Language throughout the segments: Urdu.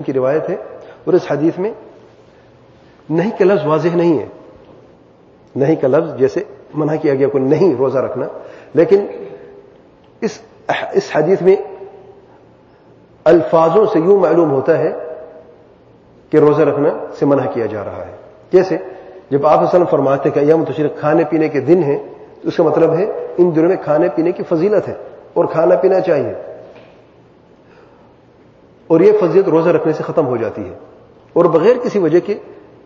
کی روایت ہے, اور اس حدیث میں نہیں کا لفظ واضح نہیں ہے. نہیں کا لفظ جیسے منع کیا گیا کو نہیں روزہ رکھنا, لیکن اس حدیث میں الفاظوں سے یوں معلوم ہوتا ہے کہ روزہ رکھنا سے منع کیا جا رہا ہے. جیسے جب آپ صلی اللہ علیہ وسلم فرماتے ہیں کہ ایام تشریق کھانے پینے کے دن ہیں, تو اس کا مطلب ہے ان دنوں میں کھانے پینے کی فضیلت ہے اور کھانا پینا چاہیے, اور یہ فضیلت روزہ رکھنے سے ختم ہو جاتی ہے. اور بغیر کسی وجہ کے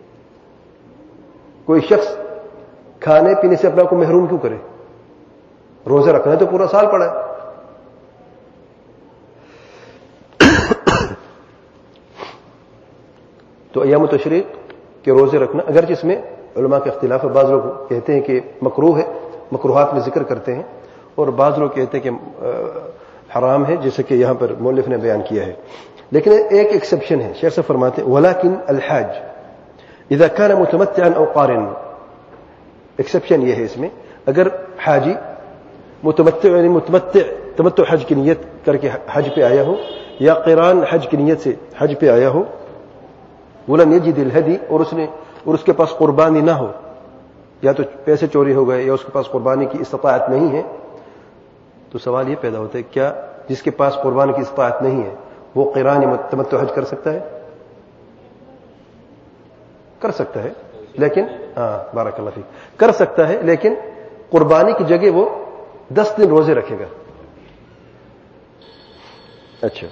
کوئی شخص کھانے پینے سے اپنا کو محروم کیوں کرے؟ روزہ رکھنا تو پورا سال پڑا ہے. تو ایام تشریق کے روزے رکھنا, اگرچہ اس میں علماء کے اختلاف ہے, بعض لوگ کہتے ہیں کہ مکروہ ہے, مکروہات میں ذکر کرتے ہیں, اور بعض لوگ کہتے ہیں کہ حرام ہے, جیسے کہ یہاں پر مؤلف نے بیان کیا ہے. لیکن ایک ایکسیپشن ہے, شیخ سے فرماتے ہیں ولیکن الحاج اذا كان متمتعا او قارن. ایکسیپشن یہ ہے اس میں, اگر حاجی تمتع حج کی نیت کر کے حج پہ آیا ہو, یا قران حج کی نیت سے حج پہ آیا ہو, ولم یجد الہدی, اور اس کے پاس قربانی نہ ہو, یا تو پیسے چوری ہو گئے یا اس کے پاس قربانی کی استطاعت نہیں ہے, تو سوال یہ پیدا ہوتا ہے کیا جس کے پاس قربانی کی استطاعت نہیں ہے وہ قران تمتع حج کر سکتا ہے؟ کر سکتا ہے, لیکن بارک اللہ فیک, کر سکتا ہے, لیکن قربانی کی جگہ وہ 10 دن روزے رکھے گا. اچھا,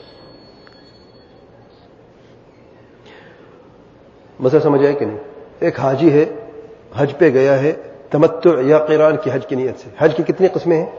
مسئلہ سمجھ آئے کہ نہیں؟ ایک حاجی ہے, حج پہ گیا ہے تمتع یا قران کی حج کی نیت سے. حج کی کتنی قسمیں ہیں؟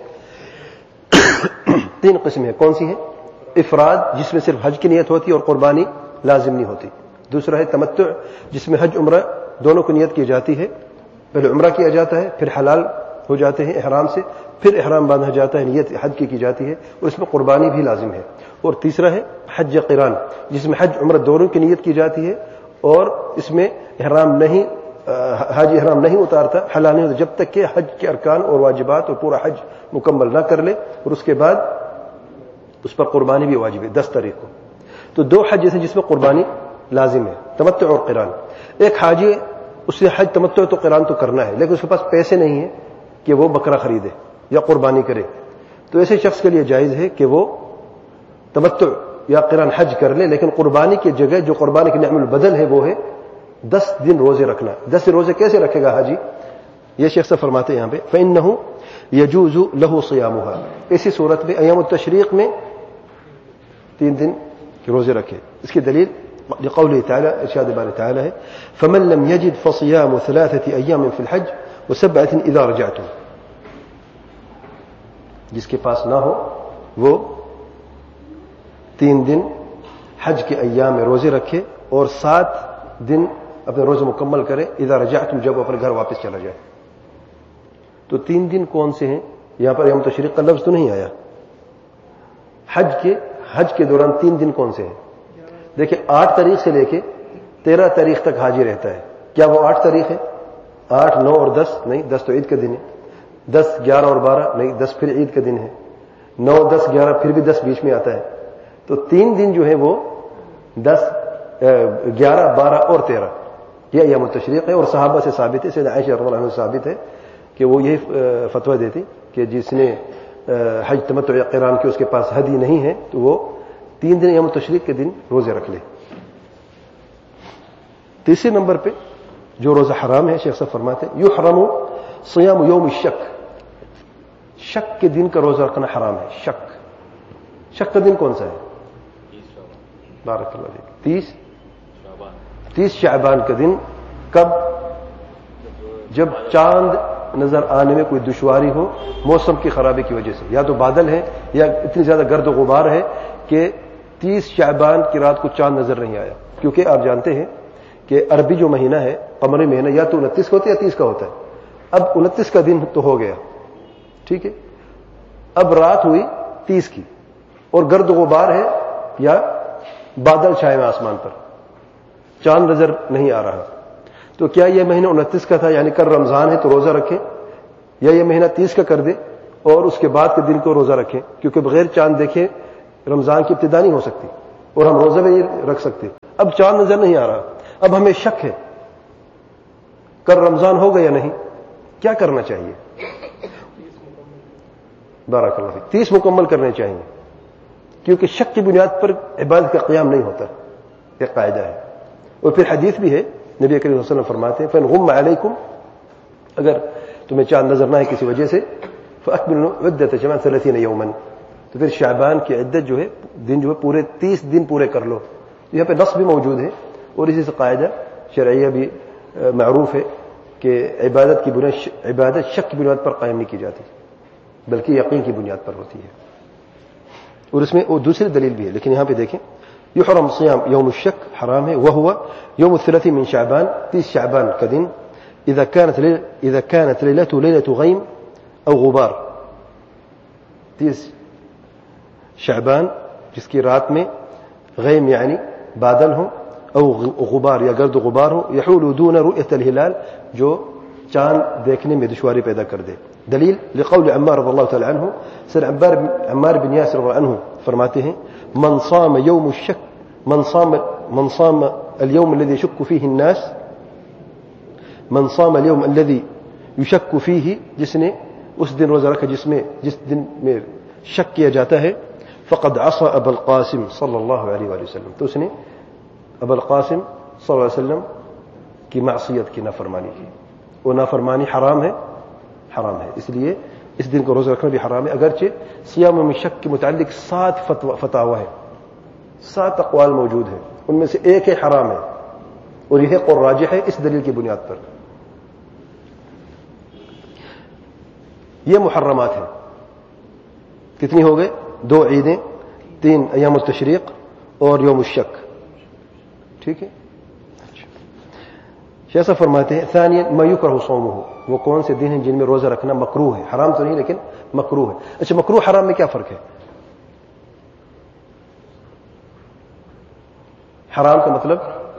3 قسمیں ہیں. کون سی ہیں؟ افراد, جس میں صرف حج کی نیت ہوتی اور قربانی لازم نہیں ہوتی. دوسرا ہے تمتع, جس میں حج عمرہ دونوں کو نیت کی جاتی ہے, پہلے عمرہ کیا جاتا ہے, پھر حلال ہو جاتے ہیں احرام سے, پھر احرام باندھا جاتا ہے, نیت حج کی جاتی ہے, اور اس میں قربانی بھی لازم ہے. اور تیسرا ہے حج قران, جس میں حج عمرہ دونوں کی نیت کی جاتی ہے, اور اس میں حاجی احرام نہیں اتارتا, حلال نہیں ہوتا جب تک کہ حج کے ارکان اور واجبات اور پورا حج مکمل نہ کر لے, اور اس کے بعد اس پر قربانی بھی واجب ہے 10 تاریخ کو. تو 2 حج جیسے جس میں قربانی لازم ہے, تمتع اور قران. ایک حاجی, اس سے حج تمتع تو قران تو کرنا ہے, لیکن اس کے پاس پیسے نہیں ہیں کہ وہ بکرا خریدے یا قربانی کرے, تو ایسے شخص کے لیے جائز ہے کہ وہ تمتع یا قران حج کر لے, لیکن قربانی کی جگہ جو قربانی کی نعم البدل ہے وہ ہے 10 دن روزے رکھنا. 10 روزے کیسے رکھے گا حاجی؟ یہ شیخ سے فرماتے ہیں یہاں پہ فإنه يجوز له صيامها. اسی صورت میں ایام التشریق میں 3 دن کے روزے رکھے. اس کی دلیل لقوله تعالی, ارشاد باری تعالی ہے فمن لم يجد فصيام 3 أيام في الحج و7 اذا رجعتم. جس کے پاس نہ ہو وہ 3 دن حج کے ایام میں روزے رکھے اور 7 دن اپنے روزے مکمل کرے اذا رجعتم, جب وہ اپنے گھر واپس چلا جائے. تو 3 دن کون سے ہیں؟ یہاں پر ایام تشریق کا لفظ تو نہیں آیا. حج کے دوران 3 دن کون سے ہیں؟ دیکھیں 8 تاریخ سے لے کے 13 تاریخ تک حاجی رہتا ہے. کیا وہ 8 تاریخ ہے؟ 8, 9 اور 10 نہیں, 10 تو عید کا دن ہے. 10, 11 اور 12 نہیں, 10 پھر عید کا دن ہے. 9, 10, 11 پھر بھی 10 بیچ میں آتا ہے. تو 3 دن جو ہے وہ 10, 11, 12 اور 13 یہ ایام التشریق ہے. اور صحابہ سے ثابت ہے, سیدنا عائشہ رضی اللہ عنہا سے ثابت ہے کہ وہ یہی فتویٰ دیتی کہ جس نے حج تمتع یا قران کی اس کے پاس ہدی نہیں ہے تو وہ 3 دن ایام التشریق کے دن روزے رکھ لے. تیسرے نمبر پہ جو روزہ حرام ہے, شیخ صاحب فرماتے ہیں یحرم صیام یوم الشک. شک کے دن کا روزہ رکھنا حرام ہے. شک کا دن کون سا ہے؟ بارک اللہ فیک. 30 شعبان کا دن. کب؟ جب چاند نظر آنے میں کوئی دشواری ہو موسم کی خرابی کی وجہ سے, یا تو بادل ہے یا اتنی زیادہ گرد و غبار ہے کہ 30 شعبان کی رات کو چاند نظر نہیں آیا. کیونکہ آپ جانتے ہیں کہ عربی جو مہینہ ہے, قمری مہینہ, یا تو 29 کا ہوتا ہے یا 30 کا ہوتا ہے. اب 29 کا دن تو ہو گیا, ٹھیک ہے, اب رات ہوئی 30 کی اور گرد و غبار ہے یا بادل چھائے ہوئے آسمان پر, چاند نظر نہیں آ رہا. تو کیا یہ مہینہ 29 کا تھا یعنی کل رمضان ہے تو روزہ رکھیں, یا یہ مہینہ 30 کا کر دے اور اس کے بعد کے دن کو روزہ رکھیں؟ کیونکہ بغیر چاند دیکھے رمضان کی ابتدا نہیں ہو سکتی. اور ہم روزہ بھی نہیں رکھ سکتے. اب چاند نظر نہیں آ رہا, اب ہمیں شک ہے کل رمضان ہوگا یا نہیں, کیا کرنا چاہیے؟ بارک اللہ فیک, 30 مکمل کرنے چاہیے, کیونکہ شک کی بنیاد پر عبادت کا قیام نہیں ہوتا, یہ قاعدہ ہے. اور پھر حدیث بھی ہے, نبی کریم صلی اللہ علیہ وسلم فرماتے ہیں فَإِنْ غُمَّ عَلَيْكُمْ, اگر تمہیں چاند نظر نہ ہے کسی وجہ سے, فَأَكْمِلُوا عِدَّةَ شَعْبَانَ 30 يَوْمًا, تو پھر شعبان کی عدت جو ہے دن جو ہے پورے 30 دن پورے کر لو. یہاں پہ نص بھی موجود ہے اور اسی سے قاعدہ شرعیہ بھی معروف ہے کہ عبادت شک کی بنیاد پر قائم نہیں کی جاتی بلکہ یقین کی بنیاد پر ہوتی ہے. اور اس میں وہ دوسری دلیل بھی ہے, لیکن یہاں پہ دیکھیں یحرم صیام یوم الشک, حرام ہے, وهو یوم الثلاث من شعبان, 30 شعبان کا دن, اذا كانت ليلته ليلة غيم او غبار, 30 شعبان جس کی رات میں غیم یعنی بادل ہو, او غبار یا گرد و غبار ہو, يحول دون رؤية الهلال, جو چاند دیکھنے میں دشواری پیدا کر دے. دلیل لقول عمار رضی اللہ تعالی عنہ, سر عمار بن یاسر رضی اللہ عنہ فرماتے ہیں من صام يوم الشك من صام اليوم الذي يشك فيه الناس, من صام اليوم الذي يشك فيه, جس نے اس دن روزہ رکھا جس دن میں شک کیا جاتا ہے, فقد عصى ابا القاسم صلی اللہ علیہ وآلہ وسلم, تو اس نے ابا القاسم صلی اللہ علیہ وسلم کی معصیت کی, نافرمانی کی. وہ نافرمانی حرام ہے, اس لیے اس دن کو روزہ رکھنا بھی حرام ہے. اگرچہ صیام میں شک کے متعلق 7 فتاوی ہیں, 7 اقوال موجود ہیں, ان میں سے ایک ہے حرام ہے, اور یہ قول راجح ہے اس دلیل کی بنیاد پر. یہ محرمات ہیں. کتنی ہو گئے؟ 2 عیدیں, 3 ایام التشریق اور یوم الشک. ٹھیک ہے, شیخ فرماتے ہیں ثانیا ما یکرہ صومہ, وہ کون سے دن ہیں جن میں روزہ رکھنا مکروہ ہے, حرام تو نہیں لیکن مکروہ ہے. اچھا, مکروہ حرام میں کیا فرق ہے؟ حرام کا مطلب,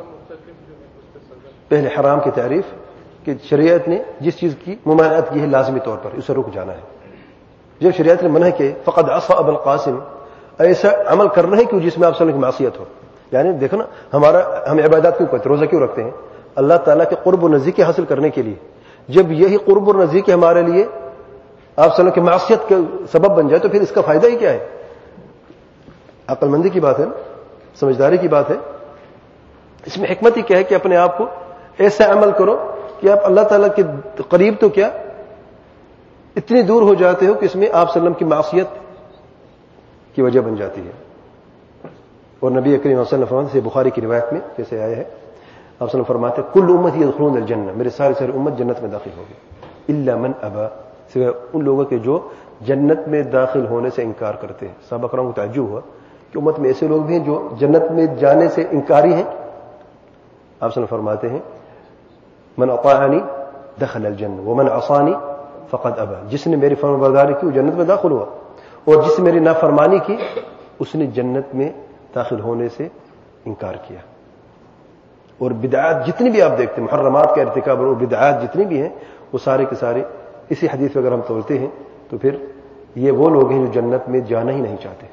پہلے حرام کی تعریف کہ شریعت نے جس چیز کی ممانعت کی ہے لازمی طور پر اسے رک جانا ہے. جب شریعت نے منع کہ فقد عصى ابا القاسم, ایسا عمل کرنا ہے کہ جس میں آپ صلی اللہ کی معصیت ہو. یعنی دیکھو نا, ہم عبادات کیوں کرتے, روزہ کیوں رکھتے ہیں؟ اللہ تعالیٰ کے قرب و نزدیکی حاصل کرنے کے لیے. جب یہی قرب و نزدیکی ہمارے لیے آپ صلی اللہ کی معصیت کا سبب بن جائے تو پھر اس کا فائدہ ہی کیا ہے؟ عقل مندی کی بات ہے, سمجھداری کی بات ہے. اس میں حکمت ہی کیا ہے کہ اپنے آپ کو ایسا عمل کرو کہ آپ اللہ تعالیٰ کے قریب تو کیا اتنی دور ہو جاتے ہو کہ اس میں آپ صلی اللہ علیہ وسلم کی معصیت کی وجہ بن جاتی ہے. اور نبی کریم صلی اللہ علیہ وسلم سے بخاری کی روایت میں جیسے آیا ہے, آپ صلی اللہ علیہ وسلم فرماتے ہیں کل امتی یدخلون الجنہ, میرے ساری امت جنت میں داخل ہوگی, الا من ابا, سوائے ان لوگوں کے جو جنت میں داخل ہونے سے انکار کرتے ہیں. صحابہ کرام کو تعجب ہوا کہ امت میں ایسے لوگ بھی ہیں جو جنت میں جانے سے انکاری ہیں. آپ صلی اللہ علیہ وسلم فرماتے ہیں من اطاعنی دخل الجنہ ومن عصانی فقد ابا, جس نے میری فرمانبرداری کی وہ جنت میں داخل ہوا, اور جس نے میری نافرمانی کی اس نے جنت میں داخل ہونے سے انکار کیا. اور بدعات جتنی بھی آپ دیکھتے ہیں, محرمات کا ارتکاب اور بدعات جتنی بھی ہیں, وہ سارے کے سارے اسی حدیث میں اگر ہم تولتے ہیں تو پھر یہ وہ لوگ ہیں جو جنت میں جانا ہی نہیں چاہتے.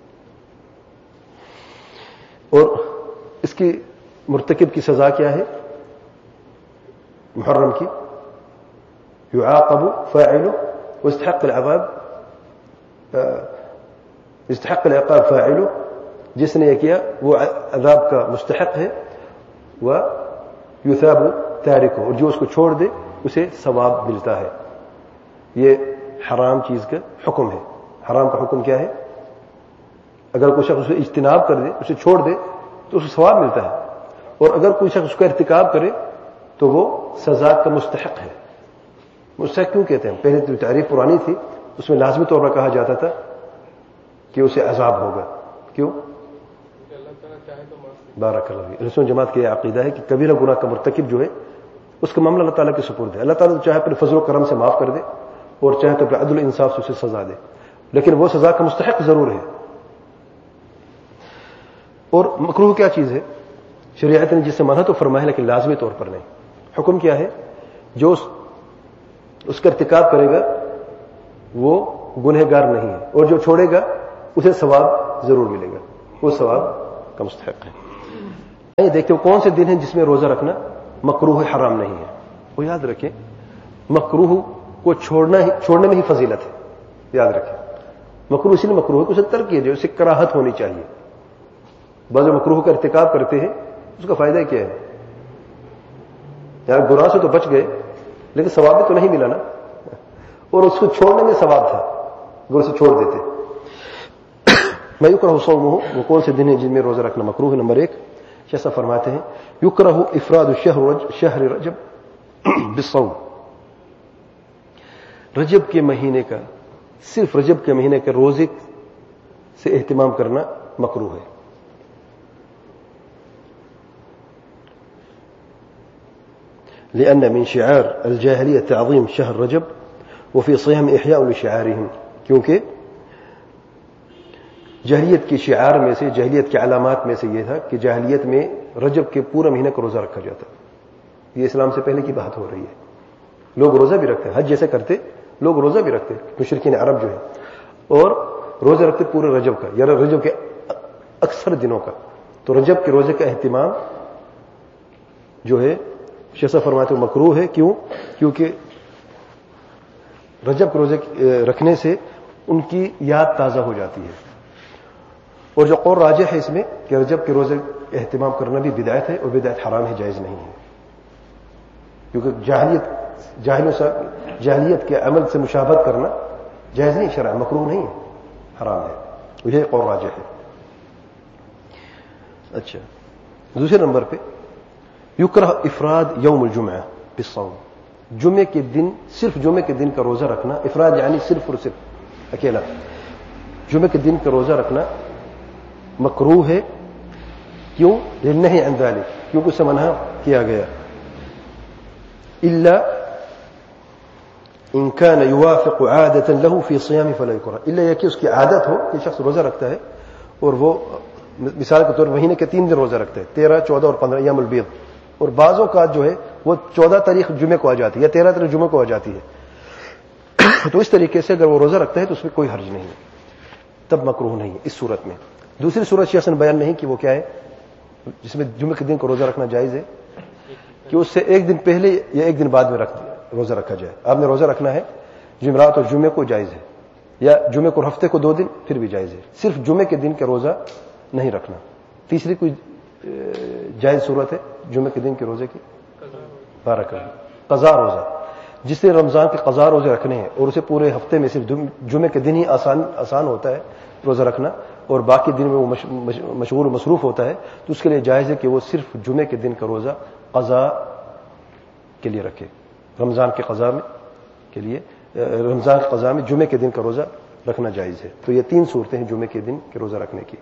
اور اس کی مرتکب کی سزا کیا ہے؟ محرم کی يعاقب فاعله واستحق العقاب فاعله, جس نے یہ کیا وہ عذاب کا مستحق ہے, ويثاب تاركه, اور جو اس کو چھوڑ دے اسے ثواب ملتا ہے. یہ حرام چیز کا حکم ہے. حرام کا حکم کیا ہے؟ اگر کوئی شخص اسے اجتناب کر دے, اسے چھوڑ دے تو اسے ثواب ملتا ہے, اور اگر کوئی شخص اس کا ارتکاب کرے تو وہ سزا کا مستحق ہے. مستحق کیوں کہتے ہیں؟ پہلے تو تعریف پرانی تھی, اس میں لازمی طور پر کہا جاتا تھا کہ اسے عذاب ہوگا. کیوں؟ بارک اللہ فیک. رسول جماعت کی عقیدہ ہے کہ کبیرہ گناہ کا مرتکب جو ہے اس کا معاملہ اللہ تعالیٰ کے سپرد ہے. اللہ تعالیٰ چاہے اپنے فضل و کرم سے معاف کر دے اور چاہے تو اپنے عدل و انصاف سے اسے سزا دے, لیکن وہ سزا کا مستحق ضرور ہے. اور مکروہ کیا چیز ہے؟ شریعت نے جس سے منع تو فرمایا لیکن لازمی طور پر نہیں. حکم کیا ہے؟ جو اس کا ارتکاب کرے گا وہ گنہگار نہیں ہے, اور جو چھوڑے گا اسے ثواب ضرور ملے گا, وہ ثواب کا مستحق ہے. دیکھتے ہو کون سے دن ہیں جس میں روزہ رکھنا مکروہ ہے, حرام نہیں ہے. وہ یاد رکھیں, مکروہ کو چھوڑنے میں ہی فضیلت ہے. یاد رکھیں, مکروہ اس لیے مکروہ ہے کہ اسے ترک کیجیے, اسے کراہت ہونی چاہیے. بعض مکروہ کا ارتکاب کرتے ہیں, اس کا فائدہ کیا ہے؟ یار گناہ سے تو بچ گئے لیکن ثواب بھی تو نہیں ملا نا, اور اس کو چھوڑنے میں ثواب تھا, گر سے چھوڑ دیتے. میں یکرہ صومہ, وہ کون سے دن ہیں جن میں روزہ رکھنا مکروہ ہے؟ نمبر 1 جیسا فرماتے ہیں یکرہ افراد شہر رجب بالصوم, رجب کے مہینے کا, صرف رجب کے مہینے کے روزے سے اہتمام کرنا مکروہ ہے. لأن من شعار الجاهلية تعظيم شهر رجب وفي صيام إحياء لشعارهم, کیونکہ جاہلیت کی شعار میں سے, جاہلیت کی علامات میں سے یہ تھا کہ جاہلیت میں رجب کے پورا مہینہ کا روزہ رکھا جاتا. یہ اسلام سے پہلے کی بات ہو رہی ہے. لوگ روزہ بھی رکھتے ہیں, حج جیسے کرتے لوگ روزہ بھی رکھتے, مشرکین عرب جو ہے, اور روزہ رکھتے پورے رجب کا یا رجب کے اکثر دنوں کا. تو رجب کے روزے کا اہتمام جو ہے شیخ فرماتے ہیں مکروہ ہے. کیوں؟ کیونکہ رجب کے روزے رکھنے سے ان کی یاد تازہ ہو جاتی ہے. اور جو قول راجح ہے اس میں کہ رجب کے روزے اہتمام کرنا بھی بدعت ہے, اور بدعت حرام ہے, جائز نہیں ہے. کیونکہ جاہلیت کے عمل سے مشابہت کرنا جائز نہیں, شرع مکروہ نہیں ہے, حرام ہے. یہ قول راجح ہے. اچھا, دوسرے نمبر پہ یکرہ افراد یوم الجمعہ بالصوم, جمعے کے دن, صرف جمعے کے دن کا روزہ رکھنا. افراد یعنی صرف اور صرف اکیلا جمعے کے دن کا روزہ رکھنا مکروہ ہے. کیوں؟ لنہی عن ذلک, کیونکہ اسے منع کیا گیا. الا ان كان يوافق عادة له في صيام فلا يكره, الا یہ کہ اس کی عادت ہو کہ شخص روزہ رکھتا ہے اور وہ مثال کے طور مہینے کے 3 دن روزہ رکھتا ہے, 13, 14 اور 15 ایام البیض, اور بعضوں کا جو ہے وہ 14 تاریخ جمعے کو آ جاتی ہے یا 13 تاریخ جمعے کو آ جاتی ہے. تو اس طریقے سے اگر وہ روزہ رکھتا ہے تو اس میں کوئی حرج نہیں ہے, تب مکروہ نہیں ہے اس صورت میں. دوسری صورت شیخ نے بیان نہیں کہ وہ کیا ہے, جس میں جمعے کے دن کو روزہ رکھنا جائز ہے, کہ اس سے ایک دن پہلے یا ایک دن بعد میں روزہ رکھا جائے. آپ نے روزہ رکھنا ہے جمعرات اور جمعے کو, جائز ہے, یا جمعے کو ہفتے کو 2 دن پھر بھی جائز ہے. صرف جمعے کے دن کا روزہ نہیں رکھنا. تیسری کوئی جائز صورت ہے جمعے کے دن کے روزے کی, بارک اللہ, قضا روزہ. جس نے رمضان کے قضا روزے رکھنے ہیں اور اسے پورے ہفتے میں صرف جمعے کے دن ہی آسان ہوتا ہے روزہ رکھنا, اور باقی دن میں وہ مشغول و مصروف ہوتا ہے, تو اس کے لیے جائز ہے کہ وہ صرف جمعے کے دن کا روزہ قضا کے لیے رکھے. رمضان کے قضا میں جمعے کے دن کا روزہ رکھنا جائز ہے. تو یہ 3 صورتیں ہیں جمعے کے دن کے روزہ رکھنے کی.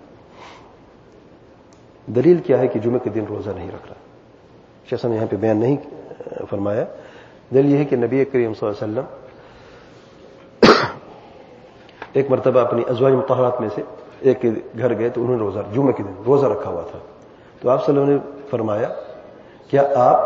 دلیل کیا ہے کہ جمعے کے دن روزہ نہیں رکھنا؟ شیخ نے یہاں پہ بیان نہیں فرمایا. دلیل یہ ہے کہ نبی کریم صلی اللہ علیہ وسلم ایک مرتبہ اپنی ازواج مطہرات میں سے ایک کے گھر گئے تو انہوں نے جمعے کے دن روزہ رکھا ہوا تھا. تو آپ صلی اللہ علیہ وسلم نے فرمایا کیا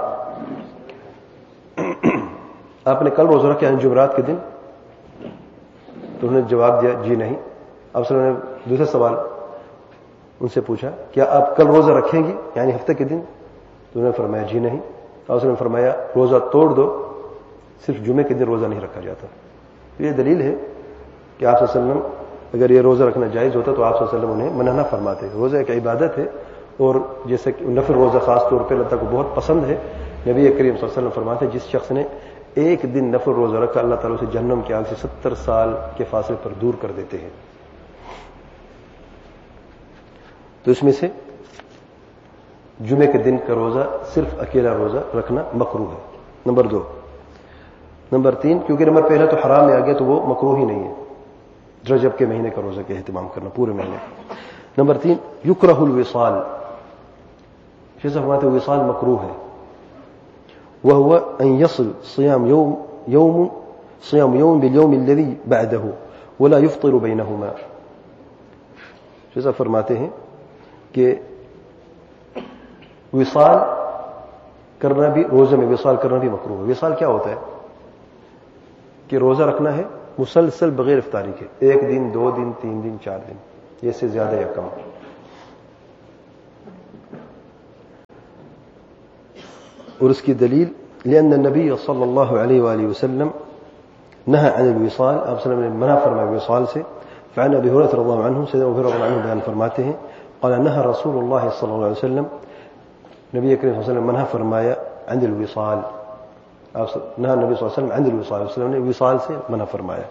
آپ نے کل روزہ رکھا یعنی جمعرات کے دن؟ تو انہوں نے جواب دیا جی نہیں. آپ صلی اللہ علیہ وسلم نے دوسرا سوال ان سے پوچھا کیا آپ کل روزہ رکھیں گی یعنی ہفتے کے دن؟ تو انہوں نے فرمایا جی نہیں. آپ صلی اللہ علیہ وسلم نے فرمایا روزہ توڑ دو, صرف جمعے کے دن روزہ نہیں رکھا جاتا. یہ دلیل ہے کہ آپ صلی اللہ علیہ وسلم اگر یہ روزہ رکھنا جائز ہوتا تو آپ صلی اللہ علیہ وسلم انہیں منع نہ فرماتے. روزہ ایک عبادت ہے, اور جیسے کہ نفل روزہ خاص طور پہ اللہ تعالیٰ کو بہت پسند ہے. نبی کریم صلی اللہ علیہ وسلم فرماتے ہیں جس شخص نے ایک دن نفل روزہ رکھا اللہ تعالیٰ اسے جہنم کی آگ سے 70 سال کے فاصلے پر دور کر دیتے ہیں. تو اس میں سے جمعے کے دن کا روزہ صرف اکیلا روزہ رکھنا مکروہ ہے. نمبر 2. نمبر 3 کیونکہ نمبر پہلا تو حرام میں آ گیا تو وہ مکروہ ہی نہیں ہے رجب کے مہینے کا روزہ کا اہتمام کرنا پورے مہینے. نمبر 3 یکرہ الوصال. شیخ فرماتے ہیں وصال مکروہ ہے. وهو ان يصل صيام يوم باليوم الذي بعده ولا يفطر بينهما. شیخ فرماتے ہیں کہ وصال کرنا بھی, روزے میں وصال کرنا بھی مکروہ ہے. وصال کیا ہوتا ہے کہ روزہ رکھنا ہے مسلسل بغیر افطاری کے, 1 دن 2 دن 3 دن 4 دن, یہ سے زیادہ یا کم. اور اس کی دلیل لأن النبي صلی اللہ علیہ وآلہ وسلم نهى عن الوصال، آپ صلی اللہ علیہ وسلم نے منع فرمایا وصال سے. فعن ابی ہریرہ رضی اللہ عنہ، سیدنا ابو ہریرہ رضی اللہ عنہ بیان فرماتے ہیں قال نهى رسول اللہ صلی اللہ علیہ وسلم، نبی کریم صلی اللہ علیہ وسلم منع فرمایا عن الوصال، نهى النبی صلی اللہ علیہ وسلم عن الوصال، وسلم نے وصال سے منع فرمایا.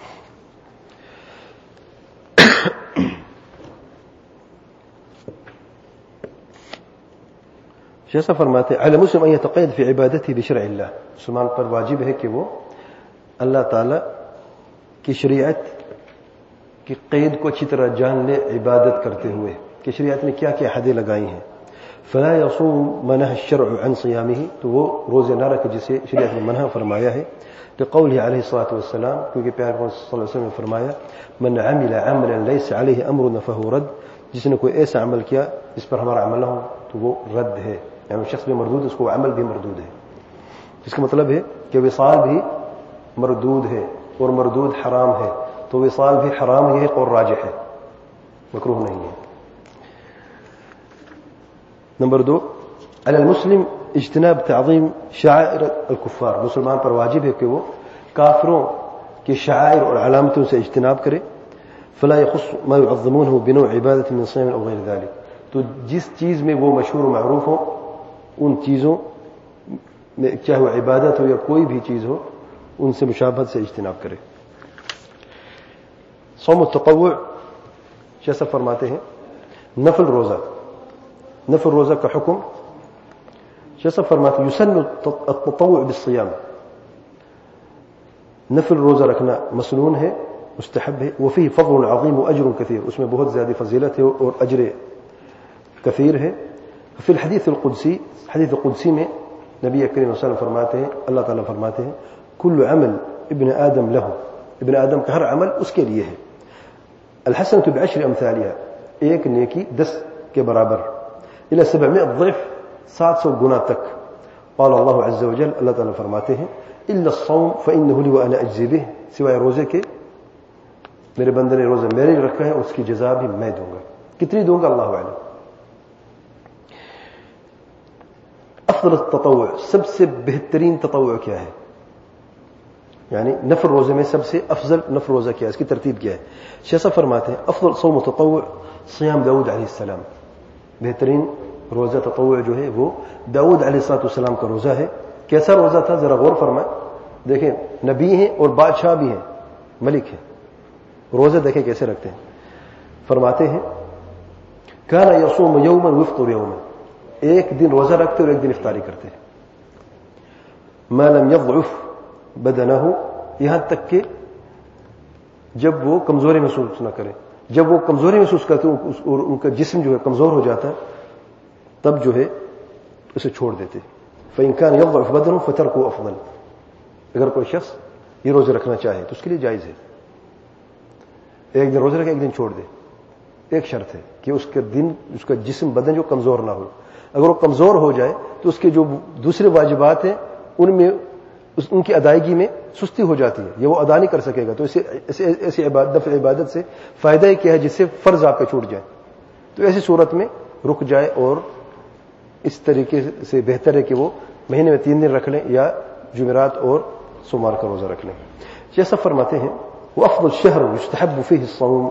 جیسا فرماتے علی مسلم ان یتقید فی عبادته بشرع اللہ، مسلمان پر واجب ہے کہ وہ اللہ تعالی کی شریعت کی قید کو اچھی طرح جان لے عبادت کرتے ہوئے کہ شریعت نے کیا کیا حدیں لگائی ہیں. فلا يصوم ما نهى الشرع عن صيامه، تو وہ روزے نہ رکھے جسے شریعت نے منع فرمایا ہے. لقوله علیہ الصلوۃ والسلام، کیونکہ پیارے پیغمبر صلی اللہ علیہ وسلم نے فرمایا من عمل عملا ليس عليه امرنا فهو رد، جس نے کوئی ایسا عمل کیا جس پر ہمارا عمل نہ ہو تو وہ رد ہے، یعنی شخص بھی مردود، اس کو عمل بھی مردود ہے. اس کا مطلب ہے کہ وصال بھی مردود ہے اور مردود حرام ہے، تو وصال بھی حرام ہی ہے اور راجح ہے، مکروہ نہیں ہے. نمبر 2 علی المسلم اجتناب تعظیم شعائر الکفار، مسلمان پر واجب ہے کہ وہ کافروں کی شعائر اور علامتوں سے اجتناب کرے. فلا يخص ما يعظمونه بنوع عبادة من صيام او غير ذلك، تو جس چیز میں وہ مشہور و معروف ہو ان چیزوں میں، چاہے وہ عبادت ہو یا کوئی بھی چیز ہو، ان سے مشابہت سے اجتناب کرے. صوم التطوع، جیسا فرماتے ہیں نفل روزہ، نفل روزہ کا حکم جیسا فرماتے ہیں یسن التطوع بالصیام، نفل روزہ رکھنا مسنون ہے، مستحب ہے. وفيه فضل عظیم واجر كثير، اس میں بہت زیادہ فضیلت ہے اور اجر کثیر ہے. فی الحدیث القدسی، حدیث قدسی میں نبی کریم صلی اللہ علیہ وسلم فرماتے ہیں، اللہ تعالیٰ فرماتے ہیں کل عمل ابن آدم له، ابن آدم کا ہر عمل اس کے لیے ہے. الحسنۃ بعشر امثالها، ایک نیکی 10 کے برابر، الى 700 ضعف، 700 گنا تک. قال اللہ عز وجل، اللہ تعالیٰ فرماتے ہیں الا الصوم فانه لي وانا اجزي به، سوائے روزے کے میرے بندے نے روزہ میرے رکھا ہے، اس کی جزا بھی میں دوں گا. کتنی دوں گا اللہ اعلم. افضل التطوع، سب سے بہترین تطوع کیا ہے، یعنی نفل روزے میں سب سے افضل نفل روزہ کیا ہے، اس کی ترتیب کیا ہے. شیخ فرماتے ہیں افضل صوم تطوع صیام داؤد علیہ السلام، بہترین روزہ تطوع جو ہے وہ داؤد علیہ السلام کا روزہ ہے. کیسا روزہ تھا ذرا غور فرمائیں. دیکھیں نبی ہیں اور بادشاہ بھی ہیں، ملک ہیں، روزہ دیکھیں کیسے رکھتے ہیں. فرماتے ہیں کان یصوم یوما ویفطر یوما، ایک دن روزہ رکھتے اور ایک دن افطاری کرتے. ما لم یضعف بدنہ، یہاں تک کہ جب وہ کمزوری محسوس نہ کرے. جب وہ کمزوری محسوس کرتے اور ان کا جسم جو ہے کمزور ہو جاتا ہے تب جو ہے اسے چھوڑ دیتے. فإن كان يضعف بدنه فتركه أفضل، اگر کوئی شخص یہ روزے رکھنا چاہے تو اس کے لیے جائز ہے، ایک دن روزے رکھے ایک دن چھوڑ دے. ایک شرط ہے کہ اس کا جسم بدن جو کمزور نہ ہو. اگر وہ کمزور ہو جائے تو اس کے جو دوسرے واجبات ہیں ان میں ان کی ادائیگی میں سستی ہو جاتی ہے، یہ وہ ادا نہیں کر سکے گا. تو ایسی عبادت سے فائدہ ہی کیا ہے جس سے فرض آپ کے چھوٹ جائے. تو ایسی صورت میں رک جائے، اور اس طریقے سے بہتر ہے کہ وہ مہینے میں 3 دن رکھ لیں یا جمعرات اور سوموار کا روزہ رکھ لیں. جیسا فرماتے ہیں وافضل شهر يستحب فيه الصوم،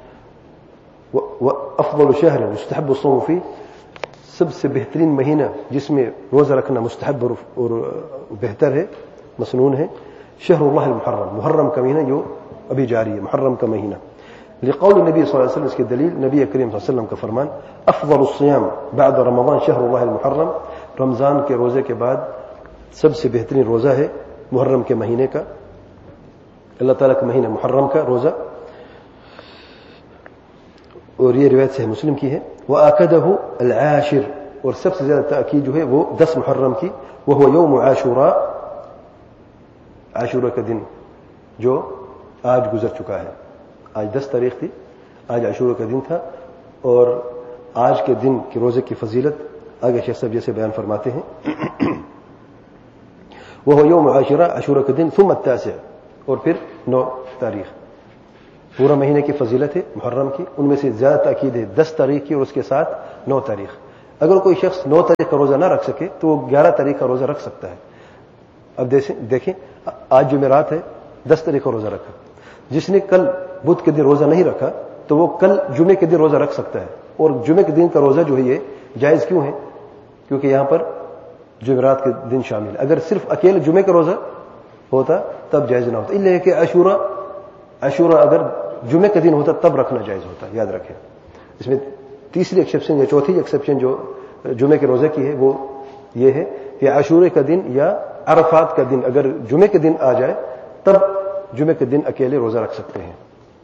وافضل شهر يستحب الصوم فيه، سب سے بہترین مہینہ جس میں روزہ رکھنا مستحب اور بہتر ہے، مسنون ہے، شهر الله المحرم، محرم کا مہینہ جو ابھی جاری ہے، محرم کا مہینہ. لقول النبی صلی اللہ علیہ وسلم، اس کی دلیل نبی کریم صلی اللہ علیہ وسلم کا فرمان افضل الصيام بعد رمضان شهر الله المحرم، رمضان کے روزے کے بعد سب سے بہترین روزہ ہے محرم کے مہینے کا، اللہ تعالیٰ کا مہینہ محرم کا روزہ. اور یہ روایت صحیح مسلم کی ہے. وآکدہ العاشر، اور سب سے زیادہ تاکید جو ہے وہ 10 محرم کی، وهو یوم عاشوراء، عاشورہ کا دن جو آج گزر چکا ہے. آج 10 تاریخ تھی، آج عاشورہ کا دن تھا. اور آج کے دن کے روزے کی فضیلت آگے شیخ صاحب جیسے بیان فرماتے ہیں وهو یوم عاشوراء، عاشورہ کا دن، ثم التاسع، اور پھر 9 تاریخ. پورا مہینے کی فضیلت ہے محرم کی، ان میں سے زیادہ تاکید ہے 10 تاریخ کی اور اس کے ساتھ 9 تاریخ. اگر کوئی شخص 9 تاریخ کا روزہ نہ رکھ سکے تو وہ 11 تاریخ کا روزہ رکھ سکتا ہے. اب دیکھیں آج جمعرات ہے, 10 تاریخ کا روزہ رکھا. جس نے کل بدھ کے دن روزہ نہیں رکھا تو وہ کل جمعے کے دن روزہ رکھ سکتا ہے. اور جمعے کے دن کا روزہ جو ہے یہ جائز کیوں ہے؟ کیونکہ یہاں پر جمعرات کے دن شامل ہے. اگر صرف اکیلے جمعے کا روزہ ہوتا تب جائز نہ ہوتا. اس لیے کہ عاشورہ اگر جمعے کا دن ہوتا تب رکھنا جائز ہوتا. یاد رکھیں. اس میں تیسری ایکسیپشن یا چوتھی ایکسیپشن جو جمعے کے روزے کی ہے وہ یہ ہے کہ عاشورے کا دن یا عرفات کا دن اگر جمعے کے دن آ جائے تب جمعے کے دن اکیلے روزہ رکھ سکتے ہیں.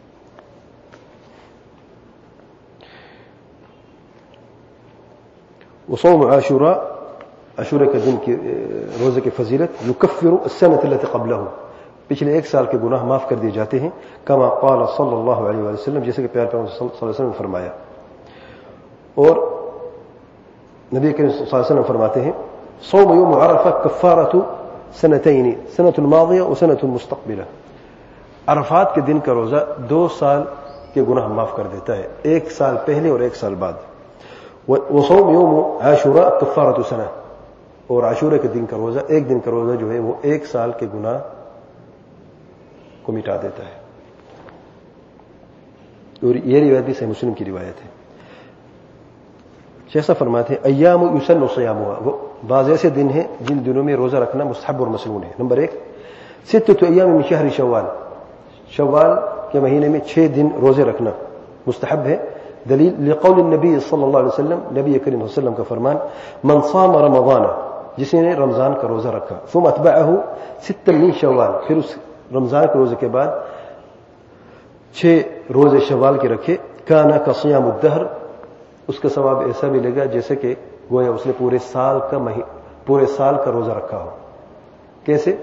وصوم عاشوراء, عاشورے کے دن کی روزے کی فضیلت, یکفر السنة التي قبله, پچھلے 1 سال کے گناہ معاف کر دیے جاتے ہیں. کما قال صلی اللہ علیہ وسلم, جیسے کہ پیارے پیغمبر صلی اللہ علیہ وسلم نے فرمایا. اور نبی کریم صلی اللہ علیہ وسلم فرماتے ہیں صوم یوم عرفہ کفارۃ سنتین, سنۃ الماضیہ و سنۃ المستقبلہ. عرفات کے دن کا روزہ 2 سال کے گناہ معاف کر دیتا ہے, 1 سال پہلے اور 1 سال بعد. وصوم یوم عاشوراء کفارۃ سنہ, اور عاشورے کے دن کا روزہ, 1 دن کا روزہ جو ہے وہ 1 سال کے گناہ کو مٹا دیتا ہے. اور یہ روایت بھی صحیح مسلم کی روایت ہے. جیسا فرماتے ہیں ایام یسن صیامها, وہ بعض ایسے دن ہیں جن دنوں میں روزہ رکھنا مستحب اور مسنون ہے. نمبر 1 6 ایام من شہر شوال, شوال کے مہینے میں 6 دن روزے رکھنا مستحب ہے. دلیل لقول النبی صلی اللہ علیہ وسلم, نبی کریم صلی اللہ علیہ وسلم کا فرمان من صام رمضان, جس نے رمضان کا روزہ رکھا, ثم اتبعه 6 من شوال, پھر اس رمضان کے روزے کے بعد 6 روزے شوال کے رکھے, کان کصیام الدہر, اس کا ثواب ایسا بھی لگا جیسے کہ گویا اس نے پورے سال کا روزہ رکھا ہو. کیسے؟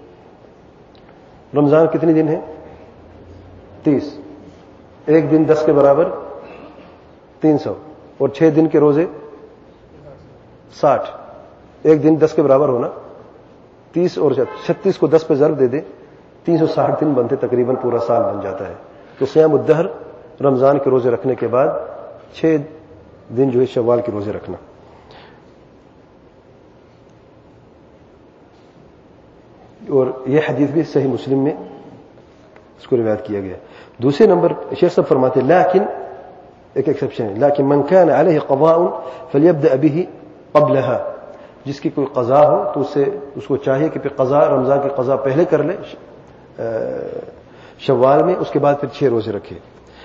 رمضان کتنے دن ہیں؟ 30, 1 دن 10 کے برابر 300, اور 6 دن کے روزے 60, 1 دن 10 کے برابر ہونا 30 اور 36 کو 10 پہ ضرب دے دے 360 دن بنتے, تقریباً پورا سال بن جاتا ہے. تو صیام الدہر رمضان کے روزے رکھنے کے بعد 6 دن جو ہے شوال کے روزے رکھنا. اور یہ حدیث بھی صحیح مسلم میں اس کو روایت کیا گیا. دوسرے نمبر شیخ صاحب فرماتے لیکن ایک ایکسیپشن ہے, لیکن من كان عليه قضاء فليبدأ به قبلها, جس کی کوئی قضا ہو تو اس کو چاہیے کہ پھر قضا, رمضان کی قضا پہلے کر لے شوال میں, اس کے بعد پھر 6 روزے رکھے.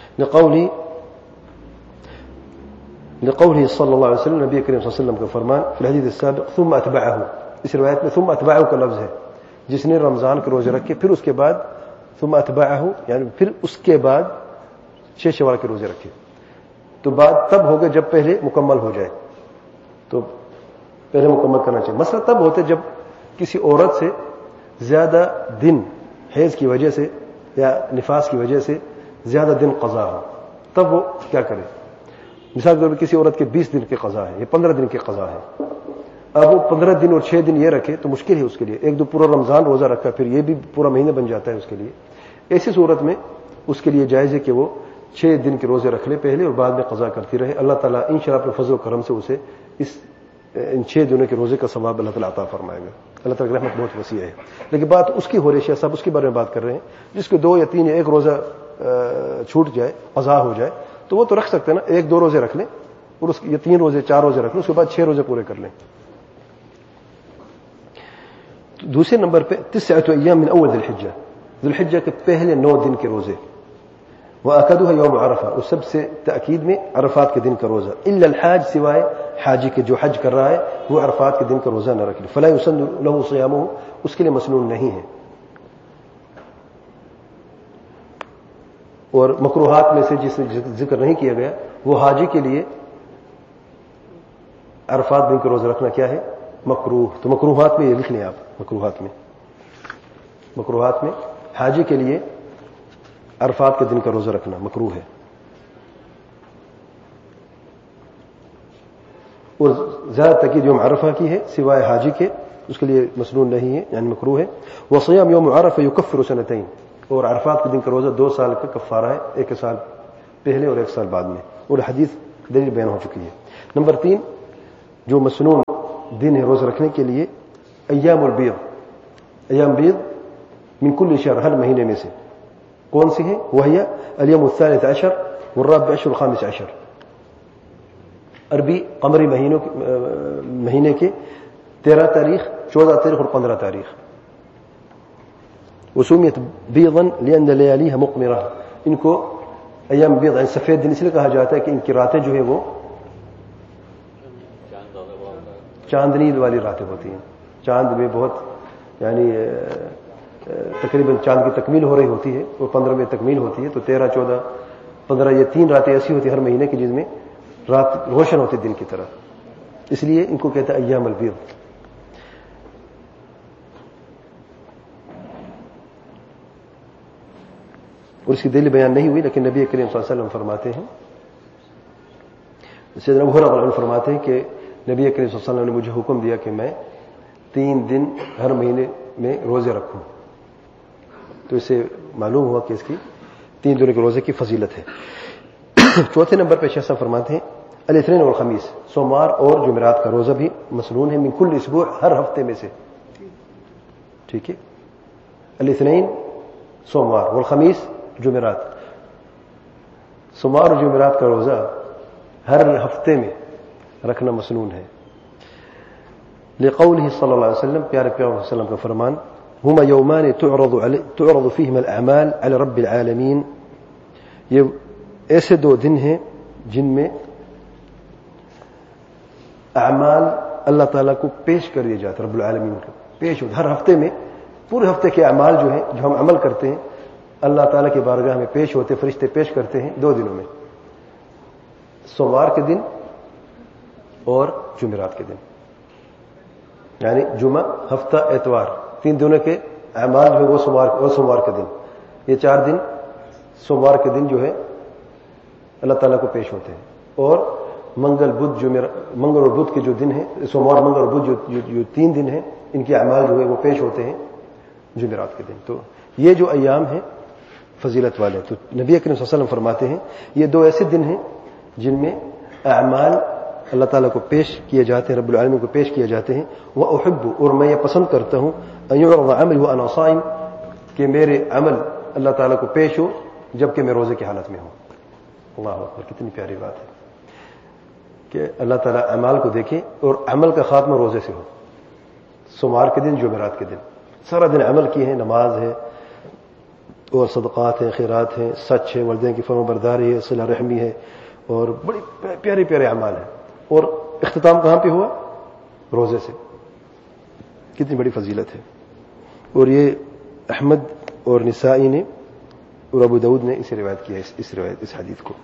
لقوله صلی اللہ علیہ وسلم, نبی کریم صلی اللہ علیہ وسلم کا فرمان فی الحدیث السابق ثم اتبعه, اس روایت میں ثم اتبعه کا لفظ ہے, جس نے رمضان کے روزے رکھے پھر اس کے بعد ثم اتبعه, یعنی پھر اس کے بعد 6 شوال کے روزے رکھے. تو بات تب ہوگا جب پہلے مکمل ہو جائے, تو پہلے مکمل کرنا چاہیے. مسئلہ تب ہوتا ہے جب کسی عورت سے زیادہ دن حیض کی وجہ سے یا نفاس کی وجہ سے زیادہ دن قضا ہو, تب وہ کیا کرے. مثال کے طور پر کسی عورت کے 20 دن کی قضا ہے یا 15 دن کی قضا ہے, اب وہ 15 دن اور 6 دن یہ رکھے تو مشکل ہے اس کے لیے. 1-2 پورا رمضان روزہ رکھا پھر یہ بھی پورا مہینہ بن جاتا ہے اس کے لیے. ایسی صورت میں اس کے لیے جائز ہے کہ وہ 6 دن کے روزے رکھ لے پہلے اور بعد میں قضا کرتی رہے. اللہ تعالیٰ انشاءاللہ اپنے فضل و کرم سے اسے ان 6 دنوں کے روزے کا ثواب اللہ تعالیٰ عطا فرمائے گا. اللہ تعالیٰ کی رحمت بہت وسیع ہے. لیکن بات اس کی ہو رہی ہے, صاحب اس کے بارے میں بات کر رہے ہیں جس کو 2 یا 3 یا 1 روزہ چھوٹ جائے, قضا ہو جائے, تو وہ تو رکھ سکتے ہیں نا, 1-2 روزے رکھ لیں اور یہ 3 روزے 4 روزے رکھ لیں, اس کے بعد 6 روزے پورے کر لیں. دوسرے نمبر پہ 9 ایام من اول ذی الحجہ کے پہلے 9 دن کے روزے, وأكدها يوم عرفہ, اور سب سے تأکید میں عرفات کے دن کا روزہ, الا الحاج, سوائے حاجی کے جو حج کر رہا ہے وہ عرفات کے دن کا روزہ نہ رکھے. فلا يسن له صيامه, اس کے لیے مسنون نہیں ہے. اور مکروہات میں سے جس میں ذکر نہیں کیا گیا وہ حاجی کے لیے عرفات دن کا روزہ رکھنا کیا ہے, مکروہ. تو مکروہات میں یہ لکھ لیں آپ, مکروہات میں حاجی کے لیے عرفات کے دن کا روزہ رکھنا مکروہ ہے. اور زیادہ تاکید یوم عرفہ کی ہے سوائے حاجی کے, اس کے لیے مسنون نہیں ہے, یعنی مکروہ ہے. وصیام یوم عرفہ یکفر سنتین, اور عرفات کے دن کا روزہ 2 سال کا کفارہ ہے, 1 سال پہلے اور 1 سال بعد میں. اور حدیث دلیل بیان ہو چکی ہے. نمبر 3 جو مسنون دن ہے روزہ رکھنے کے لیے ایام البیض، ایام بیض من کل شہر، ہر مہینے میں سے کون سی ہیں؟ وہی اليوم الثالث عشر والرابع عشر والخامس عشر، عربی قمری مہینے کے 13 تاریخ، 14 تاریخ اور 15 تاریخ. وسمیت بیضا لان لیالیها مقمرہ، ان کو ایام بیض یعنی سفید دن اس لیے کہا جاتا ہے کہ ان کی راتیں جو ہے وہ چاندنی والی راتیں ہوتی ہیں. چاند میں بہت یعنی تقریباً چاند کی تکمیل ہو رہی ہوتی ہے، وہ 15 میں تکمیل ہوتی ہے، تو 13 14 15 یہ 3 راتیں ایسی ہوتی ہیں ہر مہینے کی جس میں رات روشن ہوتی دن کی طرح، اس لیے ان کو کہتا ہے ایام البیض. اور اس کی دلیل بیان نہیں ہوئی، لیکن نبی کریم صلی اللہ علیہ وسلم فرماتے ہیں، سیدنا ابو ہریرہ فرماتے ہیں کہ نبی کریم صلی اللہ علیہ وسلم نے مجھے حکم دیا کہ میں 3 دن ہر مہینے میں روزے رکھوں. تو اسے معلوم ہوا کہ اس کی 3 دنوں کے روزے کی فضیلت ہے. چوتھے نمبر پہ شیخ صاحب فرماتے ہیں الاثنین والخمیس، سوموار اور جمعرات کا روزہ بھی مسنون ہے من کل اسبوع، ہر ہفتے میں سے. ٹھیک ہے، الاثنین سوموار والخمیس جمعرات، سوموار اور جمعرات کا روزہ ہر ہفتے میں رکھنا مسنون ہے. لقوله صلی اللہ علیہ وسلم، پیارے پیغمبر صلی اللہ علیہ وسلم کا فرمان، ہما یومان تعرض فیہما الاعمال علی رب العالمین، یہ ایسے 2 دن ہیں جن میں اعمال اللہ تعالیٰ کو پیش کر دیے جاتے، رب العالمین کو پیش ہوتے. ہر ہفتے میں پورے ہفتے کے اعمال جو ہیں، جو ہم عمل کرتے ہیں، اللہ تعالیٰ کی بارگاہ میں پیش ہوتے، فرشتے پیش کرتے ہیں 2 دنوں میں، سوموار کے دن اور جمعرات کے دن. یعنی جمعہ، ہفتہ، اتوار، 3 دنوں کے اعمال جو ہے وہ سوموار کے دن، یہ 4 دن سوموار کے دن جو ہے اللہ تعالیٰ کو پیش ہوتے ہیں. اور منگل اور بدھ کے جو دن ہیں، سوموار، منگل اور بدھ جو 3 دن ہیں، ان کے اعمال جو ہے وہ پیش ہوتے ہیں جمعرات کے دن. تو یہ جو ایام ہیں فضیلت والے، تو نبی اکرم صلی اللہ علیہ وسلم فرماتے ہیں یہ 2 ایسے دن ہیں جن میں اعمال اللہ تعالیٰ کو پیش کیے جاتے ہیں، رب العالمین کو پیش کیے جاتے ہیں. وَأُحِبُّ، اور میں یہ پسند کرتا ہوں، أَن يُعْرَضَ عَمَلِي وَأَنَا صَائِمٌ، کہ میرے عمل اللہ تعالیٰ کو پیش ہو جبکہ میں روزے کی حالت میں ہوں. اللہ اکبر، کتنی پیاری بات ہے کہ اللہ تعالیٰ اعمال کو دیکھے اور عمل کا خاتمہ روزے سے ہو. سوموار کے دن، جمعرات کے دن سارا دن عمل کیے ہیں، نماز ہے اور صدقات ہیں، خیرات ہیں، سچ ہے، والدین کی فرما برداری ہے، صلہ رحمی ہے، اور بڑی پیارے پیارے اعمال ہیں. اور اختتام کہاں پہ ہوا؟ روزے سے. کتنی بڑی فضیلت ہے. اور یہ احمد اور نسائی نے اور ابو داؤد نے اسے روایت کیا، اس حدیث کو.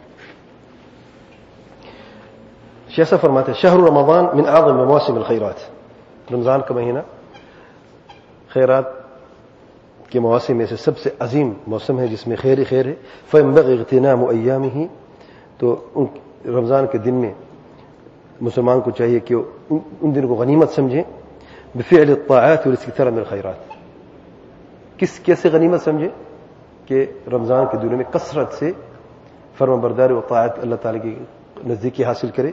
شیخ صاحب فرماتے ہیں شہر رمضان من اعظم مواسم الخیرات، رمضان کا مہینہ خیرات کے مواسم میں سے سب سے عظیم موسم ہے جس میں خیر ہی خیر ہے. فينبغي اغتنام ايامه، تو رمضان کے دن میں مسلمان کو چاہیے کہ ان دن کو غنیمت سمجھیں. بفعل الطاعات والاستكثار من الخيرات، کیسے غنیمت سمجھے؟ کہ رمضان کے دنوں میں کثرت سے فرما برداری و طاعت اللہ تعالیٰ کی نزدیکی حاصل کرے.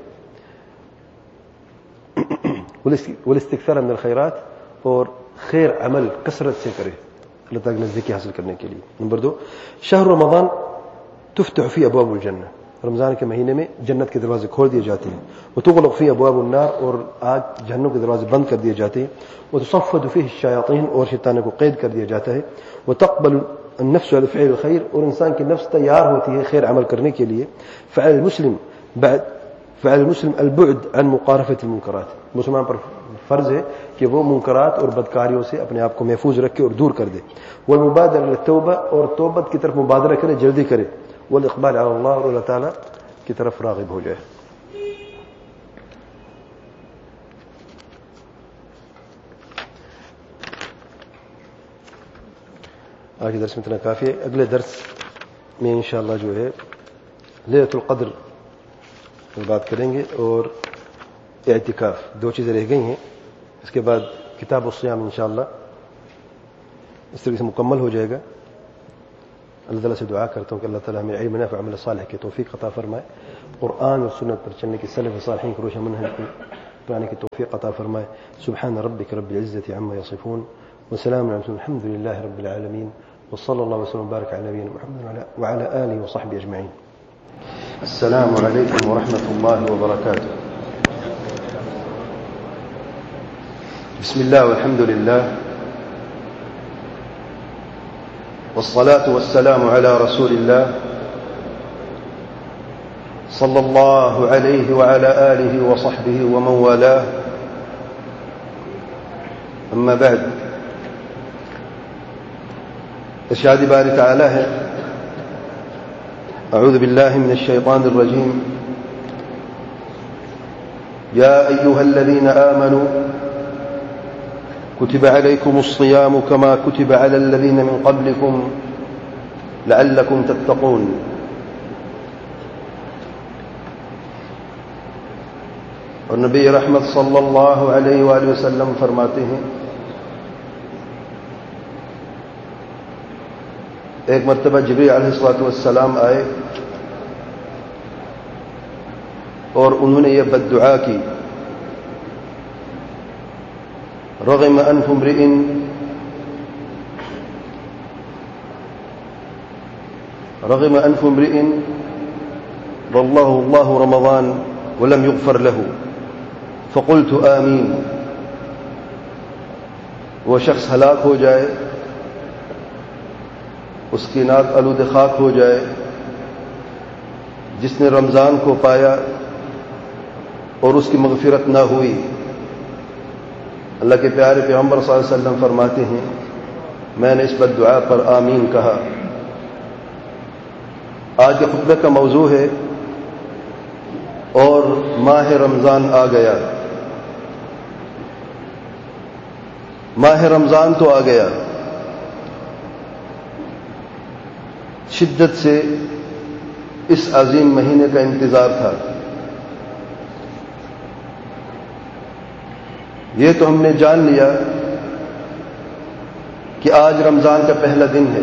والاستكثار من الخيرات، اور خیر عمل کثرت سے کرے اللہ تعالیٰ کی نزدیکی حاصل کرنے کے لیے. نمبر 2، شہر رمضان تفتح فی ابواب الجنہ، رمضان کے مہینے میں جنت کے دروازے کھول دیے جاتے ہیں. وتغلق فی ابواب النار، اور آگ جہنم کے دروازے بند کر دیے جاتے ہیں. وتصفد فیہ الشیاطین، اور شیطانوں کو قید کر دیا جاتا ہے. وتقبل النفس على فعل الخير، اور انسان کی نفس تیار ہوتی ہے خیر عمل کرنے کے لیے. فعل المسلم البعد عن مقارفة المنکرات، مسلمان پر فرض ہے کہ وہ منکرات اور بدکاریوں سے اپنے آپ کو محفوظ رکھے اور دور کر دے. والمبادرة للتوبہ، اور توبت کی طرف مبادرہ کرے، جلدی کرے. والاقبال على اللہ، اور اللہ تعالیٰ کی طرف راغب ہو جائے. آج کے درس میں اتنا کافی ہے. اگلے درس میں انشاءاللہ جو ہے لیلۃ القدر پر بات کریں گے، اور اعتکاف، 2 چیزیں رہ گئی ہیں. اس کے بعد کتاب الصیام انشاءاللہ اس طرح سے مکمل ہو جائے گا. اللہ تعالیٰ سے دعا کرتا ہوں کہ اللہ تعالیٰ ہمیں علم نافع عمل صالح کی توفیق عطا فرمائے، قرآن اور سنت پر چلنے کی سلف صالحین کو روشن منہج پانے کی توفیق عطا فرمائے۔ سبحان ربک رب العزة عما يصفون وسلام على المرسلين الحمد لله رب العالمين وصلى الله وسلم وبارك على نبينا محمد وعلى آله وصحبه أجمعين. السلام عليكم ورحمة الله وبركاته. بسم الله والحمد لله والصلاة والسلام على رسول الله صلى الله عليه وعلى آله وصحبه ومن والاه. أما بعد، ارشاد باری تعالی ہے، اعوذ باللہ من الشیطان الرجیم، یا ایہا الذین آمنوا كتب عليكم الصيام كما كتب على الذين من قبلكم لعلكم تتقون. اور نبی رحمت صلی اللہ علیہ وآلہ وسلم فرماتے ہیں، ایک مرتبہ جبریل علیہ الصلوۃ والسلام آئے اور انہوں نے یہ بددعا کی، رغم انف امرئ والله الله رمضان ولم يغفر له فقلت آمین. وہ شخص ہلاک ہو جائے، اس کی ناک آلود خاک ہو جائے جس نے رمضان کو پایا اور اس کی مغفرت نہ ہوئی. اللہ کے پیارے پیغمبر صلی اللہ علیہ وسلم فرماتے ہیں، میں نے اس بددعا پر آمین کہا. آج کے خطبے کا موضوع ہے اور ماہ رمضان آ گیا. ماہ رمضان تو آ گیا، شدت سے اس عظیم مہینے کا انتظار تھا. یہ تو ہم نے جان لیا کہ آج رمضان کا پہلا دن ہے.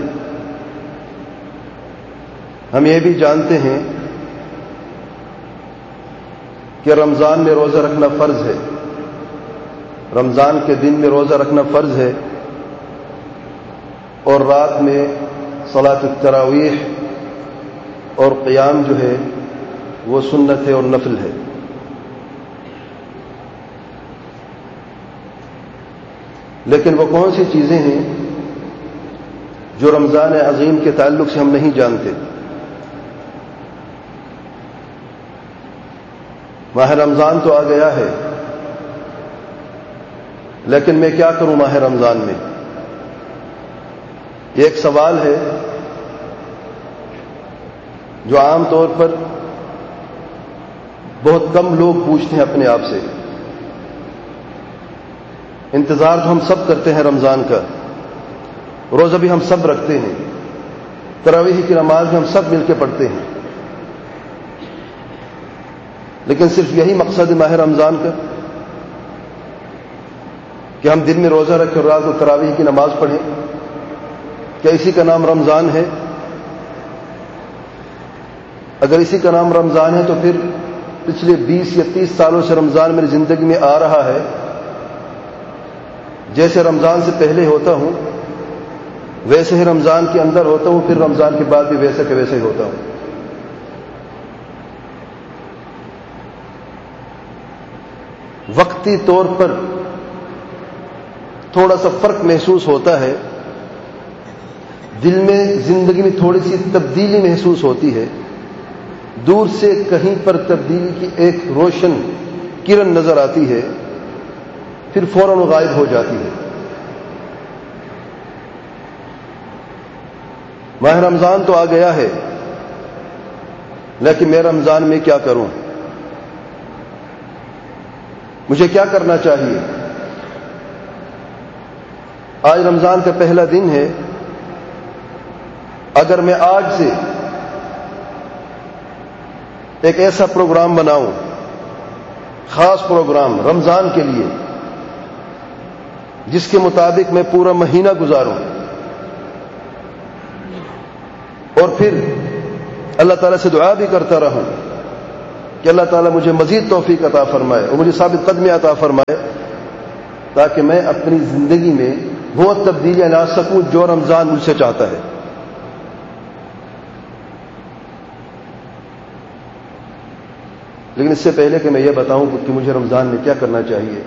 ہم یہ بھی جانتے ہیں کہ رمضان میں روزہ رکھنا فرض ہے، رمضان کے دن میں روزہ رکھنا فرض ہے، اور رات میں صلاۃ التراویح اور قیام جو ہے وہ سنت ہے اور نفل ہے. لیکن وہ کون سی چیزیں ہیں جو رمضان عظیم کے تعلق سے ہم نہیں جانتے؟ ماہ رمضان تو آ گیا ہے، لیکن میں کیا کروں ماہ رمضان میں؟ یہ ایک سوال ہے جو عام طور پر بہت کم لوگ پوچھتے ہیں اپنے آپ سے. انتظار تو ہم سب کرتے ہیں رمضان کا، روزہ بھی ہم سب رکھتے ہیں، تراویح کی نماز بھی ہم سب مل کے پڑھتے ہیں، لیکن صرف یہی مقصد ہے ماہ رمضان کا کہ ہم دن میں روزہ رکھیں اور رات کو تراویح کی نماز پڑھیں؟ کیا اسی کا نام رمضان ہے؟ اگر اسی کا نام رمضان ہے تو پھر پچھلے 20 یا 30 سالوں سے رمضان میری زندگی میں آ رہا ہے، جیسے رمضان سے پہلے ہوتا ہوں ویسے ہی رمضان کے اندر ہوتا ہوں، پھر رمضان کے بعد بھی ویسے کے ویسے ہی ہوتا ہوں. وقتی طور پر تھوڑا سا فرق محسوس ہوتا ہے، دل میں زندگی میں تھوڑی سی تبدیلی محسوس ہوتی ہے، دور سے کہیں پر تبدیلی کی ایک روشن کرن نظر آتی ہے، پھر فوراً غائب ہو جاتی ہے. ماہ رمضان تو آ گیا ہے، لیکن میں رمضان میں کیا کروں؟ مجھے کیا کرنا چاہیے؟ آج رمضان کا پہلا دن ہے. اگر میں آج سے ایک ایسا پروگرام بناؤں، خاص پروگرام رمضان کے لیے، جس کے مطابق میں پورا مہینہ گزاروں، اور پھر اللہ تعالیٰ سے دعا بھی کرتا رہوں کہ اللہ تعالیٰ مجھے مزید توفیق عطا فرمائے اور مجھے ثابت قدمی عطا فرمائے، تاکہ میں اپنی زندگی میں وہ تبدیلیاں لا سکوں جو رمضان مجھ سے چاہتا ہے۔ لیکن اس سے پہلے کہ میں یہ بتاؤں کہ مجھے رمضان میں کیا کرنا چاہیے،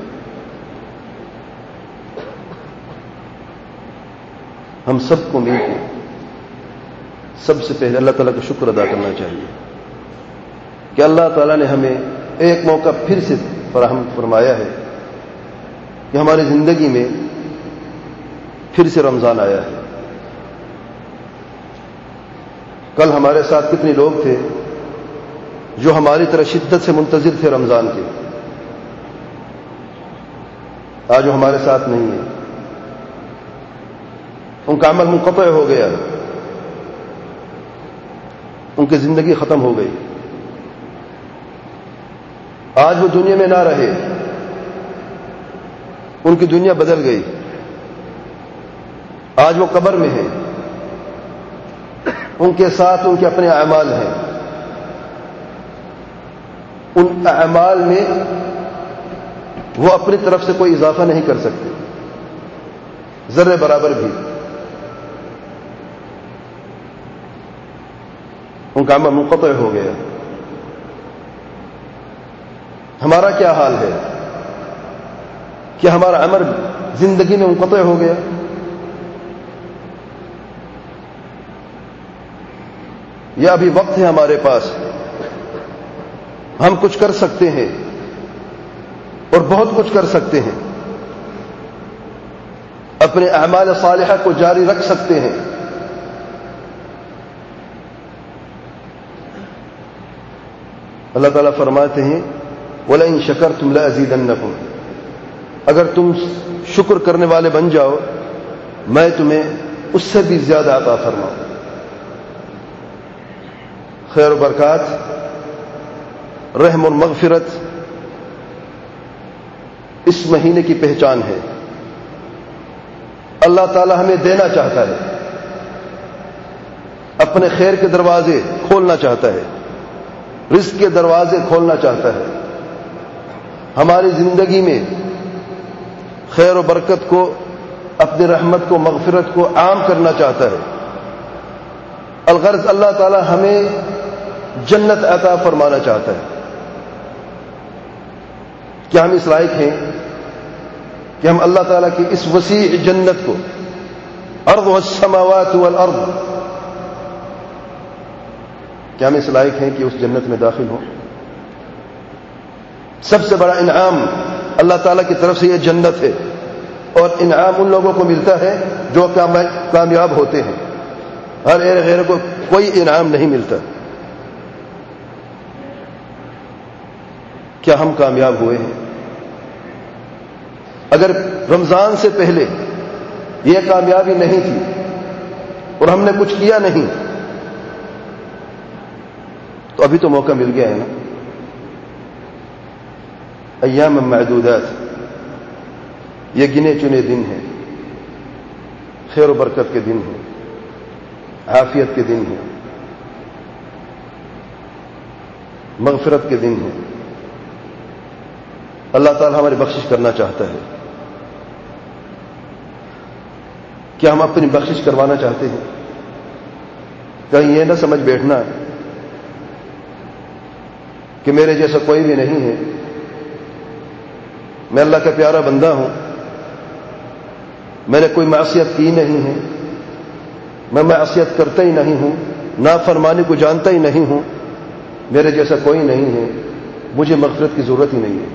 ہم سب کو مل کے سب سے پہلے اللہ تعالیٰ کا شکر ادا کرنا چاہیے کہ اللہ تعالیٰ نے ہمیں ایک موقع پھر سے فراہم فرمایا ہے کہ ہماری زندگی میں پھر سے رمضان آیا ہے۔ کل ہمارے ساتھ کتنے لوگ تھے جو ہماری طرح شدت سے منتظر تھے رمضان کے، آج وہ ہمارے ساتھ نہیں ہے، ان کا عمل منقطع ہو گیا، ان کی زندگی ختم ہو گئی، آج وہ دنیا میں نہ رہے، ان کی دنیا بدل گئی، آج وہ قبر میں ہیں، ان کے ساتھ ان کے اپنے اعمال ہیں، ان اعمال میں وہ اپنی طرف سے کوئی اضافہ نہیں کر سکتے ذرے برابر بھی، ان کا عمل منقطع ہو گیا۔ ہمارا کیا حال ہے؟ کیا ہمارا عمل زندگی میں منقطع ہو گیا؟ یا ابھی وقت ہے ہمارے پاس، ہم کچھ کر سکتے ہیں اور بہت کچھ کر سکتے ہیں، اپنے اعمال صالحہ کو جاری رکھ سکتے ہیں۔ اللہ تعالیٰ فرماتے ہیں وَلَئِن شَكَرْتُمْ لَأَزِيدَنَّكُمْ، اگر تم شکر کرنے والے بن جاؤ میں تمہیں اس سے بھی زیادہ عطا فرماؤں۔ خیر و برکات، رحم اور مغفرت اس مہینے کی پہچان ہے۔ اللہ تعالی ہمیں دینا چاہتا ہے، اپنے خیر کے دروازے کھولنا چاہتا ہے، رزق کے دروازے کھولنا چاہتا ہے، ہماری زندگی میں خیر و برکت کو، اپنی رحمت کو، مغفرت کو عام کرنا چاہتا ہے۔ الغرض اللہ تعالی ہمیں جنت عطا فرمانا چاہتا ہے۔ کیا ہم اس لائق ہیں کہ ہم اللہ تعالیٰ کی اس وسیع جنت کو، ارضها السماوات والارض، کیا ہم اس لائق ہیں کہ اس جنت میں داخل ہوں؟ سب سے بڑا انعام اللہ تعالیٰ کی طرف سے یہ جنت ہے، اور انعام ان لوگوں کو ملتا ہے جو کامیاب ہوتے ہیں، ہر غیر کو کوئی انعام نہیں ملتا۔ کیا ہم کامیاب ہوئے ہیں؟ اگر رمضان سے پہلے یہ کامیابی نہیں تھی اور ہم نے کچھ کیا نہیں تو ابھی تو موقع مل گیا ہے نا۔ ایام معدودات، یہ گنے چنے دن ہیں، خیر و برکت کے دن ہیں، عافیت کے دن ہیں، مغفرت کے دن ہیں۔ اللہ تعالی ہماری بخشش کرنا چاہتا ہے۔ کیا ہم اپنی بخشش کروانا چاہتے ہیں؟ کہیں یہ نہ سمجھ بیٹھنا کہ میرے جیسا کوئی بھی نہیں ہے، میں اللہ کا پیارا بندہ ہوں، میں نے کوئی معصیت کی نہیں ہے، میں معصیت کرتا ہی نہیں ہوں، نافرمانی کو جانتا ہی نہیں ہوں، میرے جیسا کوئی نہیں ہے، مجھے مغفرت کی ضرورت ہی نہیں ہے۔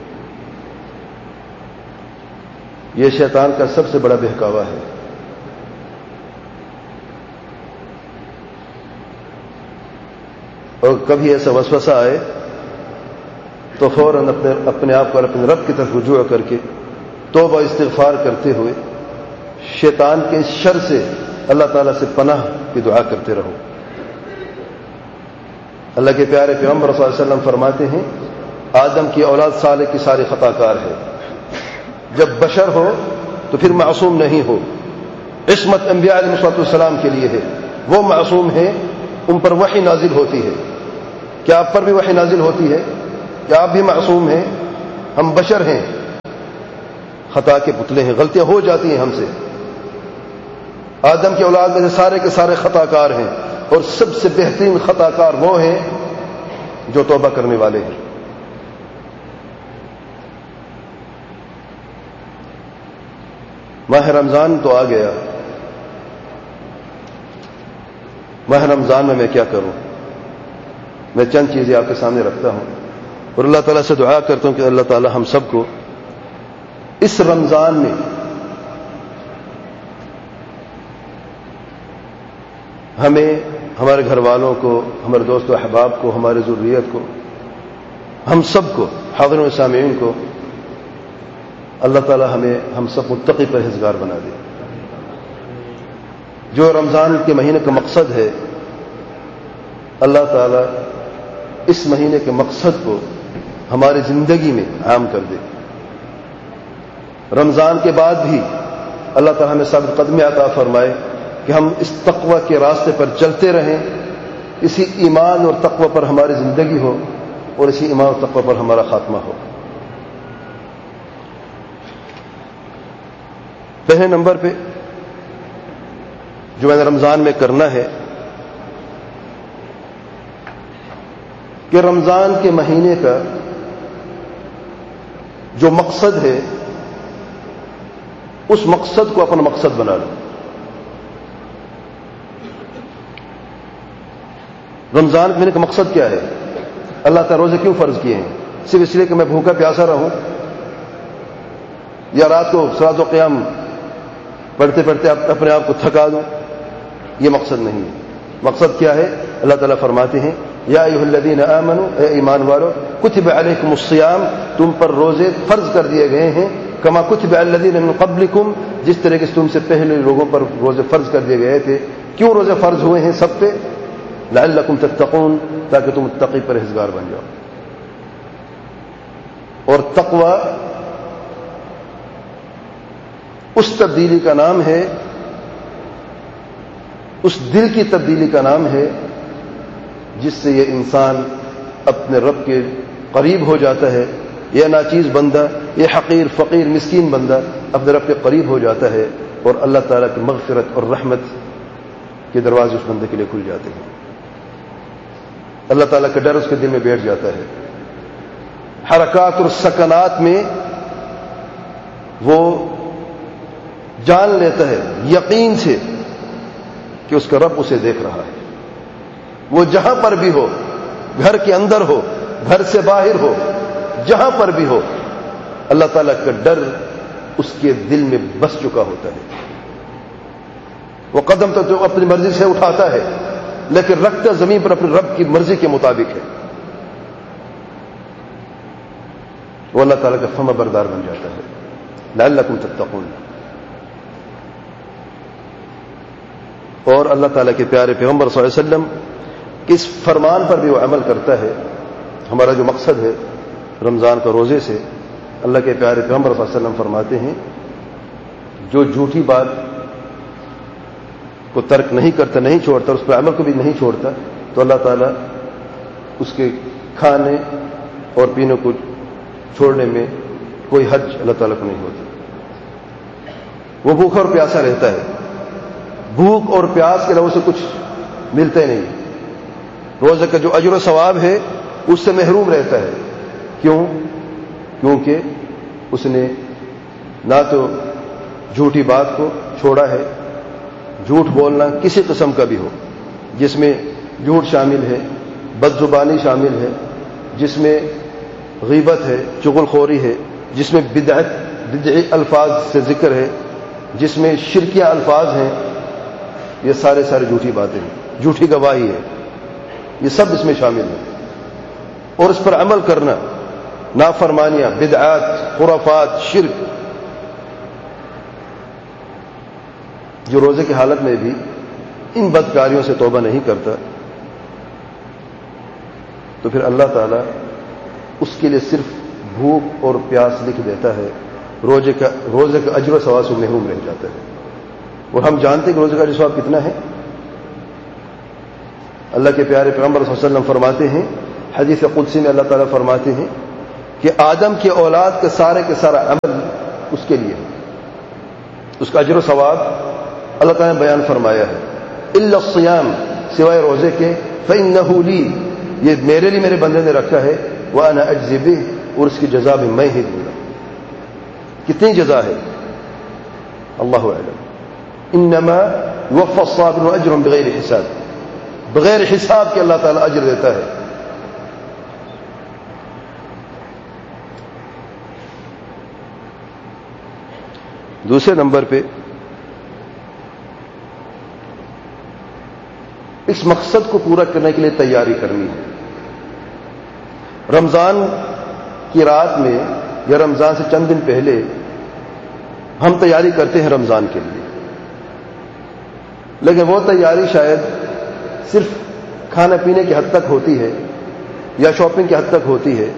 یہ شیطان کا سب سے بڑا بہکاوا ہے۔ اور کبھی ایسا وسوسہ آئے تو فوراً اپنے آپ کو اپنے رب کی طرف رجوع کر کے توبہ استغفار کرتے ہوئے شیطان کے شر سے اللہ تعالیٰ سے پناہ کی دعا کرتے رہو۔ اللہ کے پیارے پیغمبر صلی اللہ علیہ وسلم فرماتے ہیں آدم کی اولاد صالح کی ساری خطا کار ہے، جب بشر ہو تو پھر معصوم نہیں ہو، عصمت انبیاء علیہ السلام کے لیے ہے، وہ معصوم ہیں، ان پر وحی نازل ہوتی ہے. کیا آپ پر بھی وحی نازل ہوتی ہے؟ کیا آپ بھی معصوم ہیں؟ ہم بشر ہیں، خطا کے پتلے ہیں، غلطیاں ہو جاتی ہیں ہم سے. آدم کی اولاد میں سے سارے کے سارے خطا کار ہیں، اور سب سے بہترین خطا کار وہ ہیں جو توبہ کرنے والے ہیں. ماہ رمضان تو آ گیا. ماہ رمضان میں کیا کروں؟ میں چند چیزیں آپ کے سامنے رکھتا ہوں اور اللہ تعالیٰ سے دعا کرتا ہوں کہ اللہ تعالیٰ ہم سب کو اس رمضان میں ہمیں، ہمارے گھر والوں کو، ہمارے دوست و احباب کو، ہماری ذریت کو، ہم سب کو، حاضرین و سامعین کو، اللہ تعالیٰ ہم سب متقی پرہیزگار بنا دے. جو رمضان کے مہینے کا مقصد ہے، اللہ تعالیٰ اس مہینے کے مقصد کو ہماری زندگی میں عام کر دے. رمضان کے بعد بھی اللہ تعالیٰ ہمیں ثابت قدمی عطا فرمائے کہ ہم اس تقوی کے راستے پر چلتے رہیں، اسی ایمان اور تقوی پر ہماری زندگی ہو اور اسی ایمان اور تقوی پر ہمارا خاتمہ ہو. پہلے نمبر پہ جو میں نے رمضان میں کرنا ہے کہ رمضان کے مہینے کا جو مقصد ہے اس مقصد کو اپنا مقصد بنا لو. رمضان کے مہینے کا مقصد کیا ہے؟ اللہ تعالیٰ روزے کیوں فرض کیے ہیں؟ صرف اس لیے کہ میں بھوکا پیاسا رہوں یا رات کو صلاۃ و قیام پڑھتے پڑھتے اپنے آپ کو تھکا دوں؟ یہ مقصد نہیں ہے. مقصد کیا ہے؟ اللہ تعالیٰ فرماتے ہیں یا ایھا الذین آمنوا، اے ایمان والو، کتب علیکم الصیام، تم پر روزے فرض کر دیے گئے ہیں، کما کتب علی الذین من قبلکم، جس طرح کہ تم سے پہلے لوگوں پر روزے فرض کر دیے گئے تھے. کیوں روزے فرض ہوئے ہیں سب پہ؟ لعلکم تتقون، تاکہ تم متقی پرہیزگار بن جاؤ. اور تقوی اس تبدیلی کا نام ہے، اس دل کی تبدیلی کا نام ہے جس سے یہ انسان اپنے رب کے قریب ہو جاتا ہے. یہ ناچیز بندہ، یہ حقیر فقیر مسکین بندہ اپنے رب کے قریب ہو جاتا ہے اور اللہ تعالیٰ کی مغفرت اور رحمت کے دروازے اس بندے کے لیے کھل جاتے ہیں. اللہ تعالیٰ کا ڈر اس کے دل میں بیٹھ جاتا ہے. حرکات اور سکنات میں وہ جان لیتا ہے یقین سے کہ اس کا رب اسے دیکھ رہا ہے. وہ جہاں پر بھی ہو، گھر کے اندر ہو، گھر سے باہر ہو، جہاں پر بھی ہو، اللہ تعالیٰ کا ڈر اس کے دل میں بس چکا ہوتا ہے. وہ قدم تو جو اپنی مرضی سے اٹھاتا ہے لیکن رکھتا زمین پر اپنے رب کی مرضی کے مطابق ہے. وہ اللہ تعالیٰ کا فرما بردار بن جاتا ہے. لعلکم تتقون. اور اللہ تعالیٰ کے پیارے پیغمبر صلی اللہ علیہ وسلم کس فرمان پر بھی وہ عمل کرتا ہے. ہمارا جو مقصد ہے رمضان کا روزے سے، اللہ کے پیارے پیغمبر صلی اللہ علیہ وسلم فرماتے ہیں جو جھوٹی بات کو ترک نہیں کرتا، نہیں چھوڑتا، اس پر عمل کو بھی نہیں چھوڑتا، تو اللہ تعالیٰ اس کے کھانے اور پینے کو چھوڑنے میں کوئی حج اللہ تعالیٰ کو نہیں ہوتا. وہ بھوکا اور پیاسا رہتا ہے. بھوک اور پیاس کے علاوہ سے کچھ ملتا ہی نہیں. روزے کا جو اجر و ثواب ہے اس سے محروم رہتا ہے. کیوں؟ کیونکہ اس نے نہ تو جھوٹی بات کو چھوڑا ہے، جھوٹ بولنا کسی قسم کا بھی ہو، جس میں جھوٹ شامل ہے، بد زبانی شامل ہے، جس میں غیبت ہے، چغل خوری ہے، جس میں بدعی الفاظ سے ذکر ہے، جس میں شرکیہ الفاظ ہیں، یہ سارے جھوٹی باتیں ہیں، جھوٹی گواہی ہے، یہ سب اس میں شامل ہے. اور اس پر عمل کرنا، نافرمانیاں، بدعات، خرافات، شرک، جو روزے کی حالت میں بھی ان بدکاریوں سے توبہ نہیں کرتا تو پھر اللہ تعالیٰ اس کے لیے صرف بھوک اور پیاس لکھ دیتا ہے، روزے کا اجر و ثواب سے محروم رہ جاتا ہے. اور ہم جانتے ہیں کہ روزے کا اجر و ثواب کتنا ہے. اللہ کے پیارے پیغمبر صلی اللہ علیہ وسلم فرماتے ہیں، حدیث قدسی میں اللہ تعالیٰ فرماتے ہیں کہ آدم کی اولاد کا سارا عمل اس کے لیے، اس کا اجر و ثواب اللہ تعالیٰ نے بیان فرمایا ہے، الا الصیام، سوائے روزے کے، فإنہ لی، یہ میرے لیے میرے بندے نے رکھا ہے، وأنا أجزي به، اور اس کی جزا بھی میں ہی دوں گا۔ کتنی جزا ہے اللہ اعلم۔ انما يوفى الصابرون اجرهم بغیر حساب، بغیر حساب کے اللہ تعالیٰ اجر دیتا ہے۔ دوسرے نمبر پہ اس مقصد کو پورا کرنے کے لیے تیاری کرنی ہے۔ رمضان کی رات میں یا رمضان سے چند دن پہلے ہم تیاری کرتے ہیں رمضان کے لیے، لیکن وہ تیاری شاید صرف کھانا پینے کی حد تک ہوتی ہے، یا شاپنگ کی حد تک ہوتی ہے،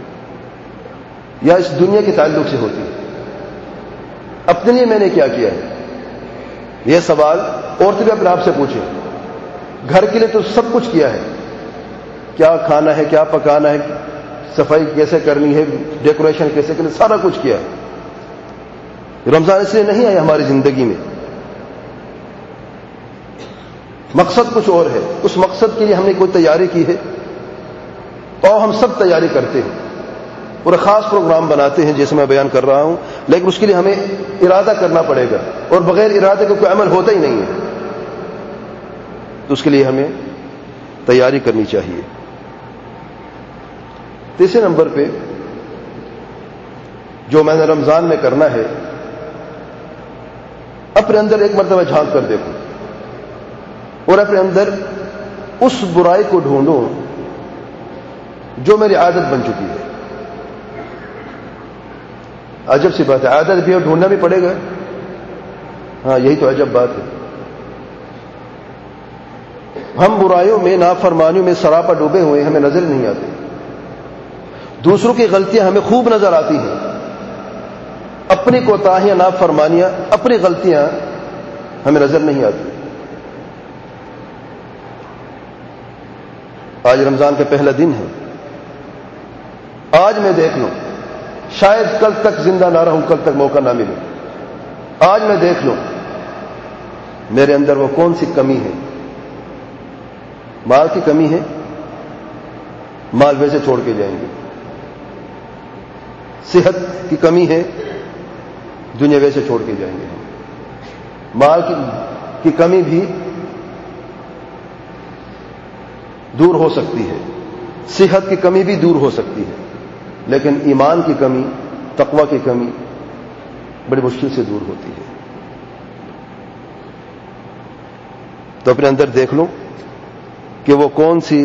یا اس دنیا کے تعلق سے ہوتی ہے۔ اپنے لیے میں نے کیا کیا ہے، یہ سوال عورتیں بھی اپنے آپ سے پوچھیں۔ گھر کے لیے تو سب کچھ کیا ہے، کیا کھانا ہے، کیا پکانا ہے، صفائی کیسے کرنی ہے، ڈیکوریشن کیسے کرنی ہے، سارا کچھ کیا ہے۔ رمضان اس لیے نہیں آیا ہماری زندگی میں، مقصد کچھ اور ہے۔ اس مقصد کے لیے ہم نے کوئی تیاری کی ہے، اور ہم سب تیاری کرتے ہیں اور خاص پروگرام بناتے ہیں جیسے میں بیان کر رہا ہوں، لیکن اس کے لیے ہمیں ارادہ کرنا پڑے گا، اور بغیر ارادے کا کوئی عمل ہوتا ہی نہیں ہے۔ تو اس کے لیے ہمیں تیاری کرنی چاہیے۔ تیسرے نمبر پہ جو میں نے رمضان میں کرنا ہے، اپنے اندر ایک مرتبہ جھانک کر دیکھوں اور اپنے اندر اس برائی کو ڈھونڈوں جو میری عادت بن چکی ہے۔ عجب سی بات ہے، عادت بھی اور ڈھونڈنا بھی پڑے گا۔ ہاں، یہی تو عجب بات ہے۔ ہم برائیوں میں، نافرمانیوں میں سراپا ڈوبے ہوئے، ہمیں نظر نہیں آتے۔ دوسروں کی غلطیاں ہمیں خوب نظر آتی ہیں، اپنی کوتاہیاں، نافرمانیاں، اپنی غلطیاں ہمیں نظر نہیں آتی۔ آج رمضان کا پہلا دن ہے، آج میں دیکھ لوں، شاید کل تک زندہ نہ رہوں، کل تک موقع نہ ملے، آج میں دیکھ لوں میرے اندر وہ کون سی کمی ہے۔ مال کی کمی ہے، مال ویسے چھوڑ کے جائیں گے۔ صحت کی کمی ہے، دنیا ویسے چھوڑ کے جائیں گے۔ مال کی کمی بھی دور ہو سکتی ہے، صحت کی کمی بھی دور ہو سکتی ہے، لیکن ایمان کی کمی، تقوی کی کمی بڑی مشکل سے دور ہوتی ہے۔ تو اپنے اندر دیکھ لوں کہ وہ کون سی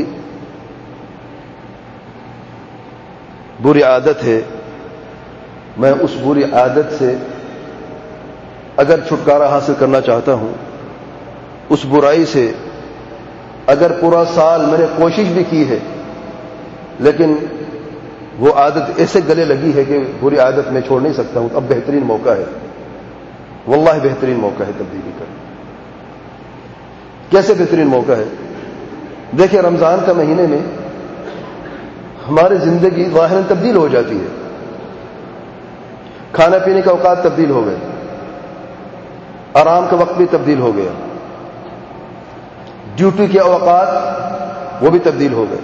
بری عادت ہے، میں اس بری عادت سے اگر چھٹکارا حاصل کرنا چاہتا ہوں، اس برائی سے اگر پورا سال میں نے کوشش بھی کی ہے، لیکن وہ عادت ایسے گلے لگی ہے کہ بری عادت میں چھوڑ نہیں سکتا ہوں، اب بہترین موقع ہے، واللہ بہترین موقع ہے تبدیلی کا۔ کیسے بہترین موقع ہے؟ دیکھیں، رمضان کا مہینے میں ہماری زندگی ظاہراً تبدیل ہو جاتی ہے، کھانا پینے کا اوقات تبدیل ہو گئے، آرام کا وقت بھی تبدیل ہو گیا، ڈیوٹی کے اوقات وہ بھی تبدیل ہو گئے۔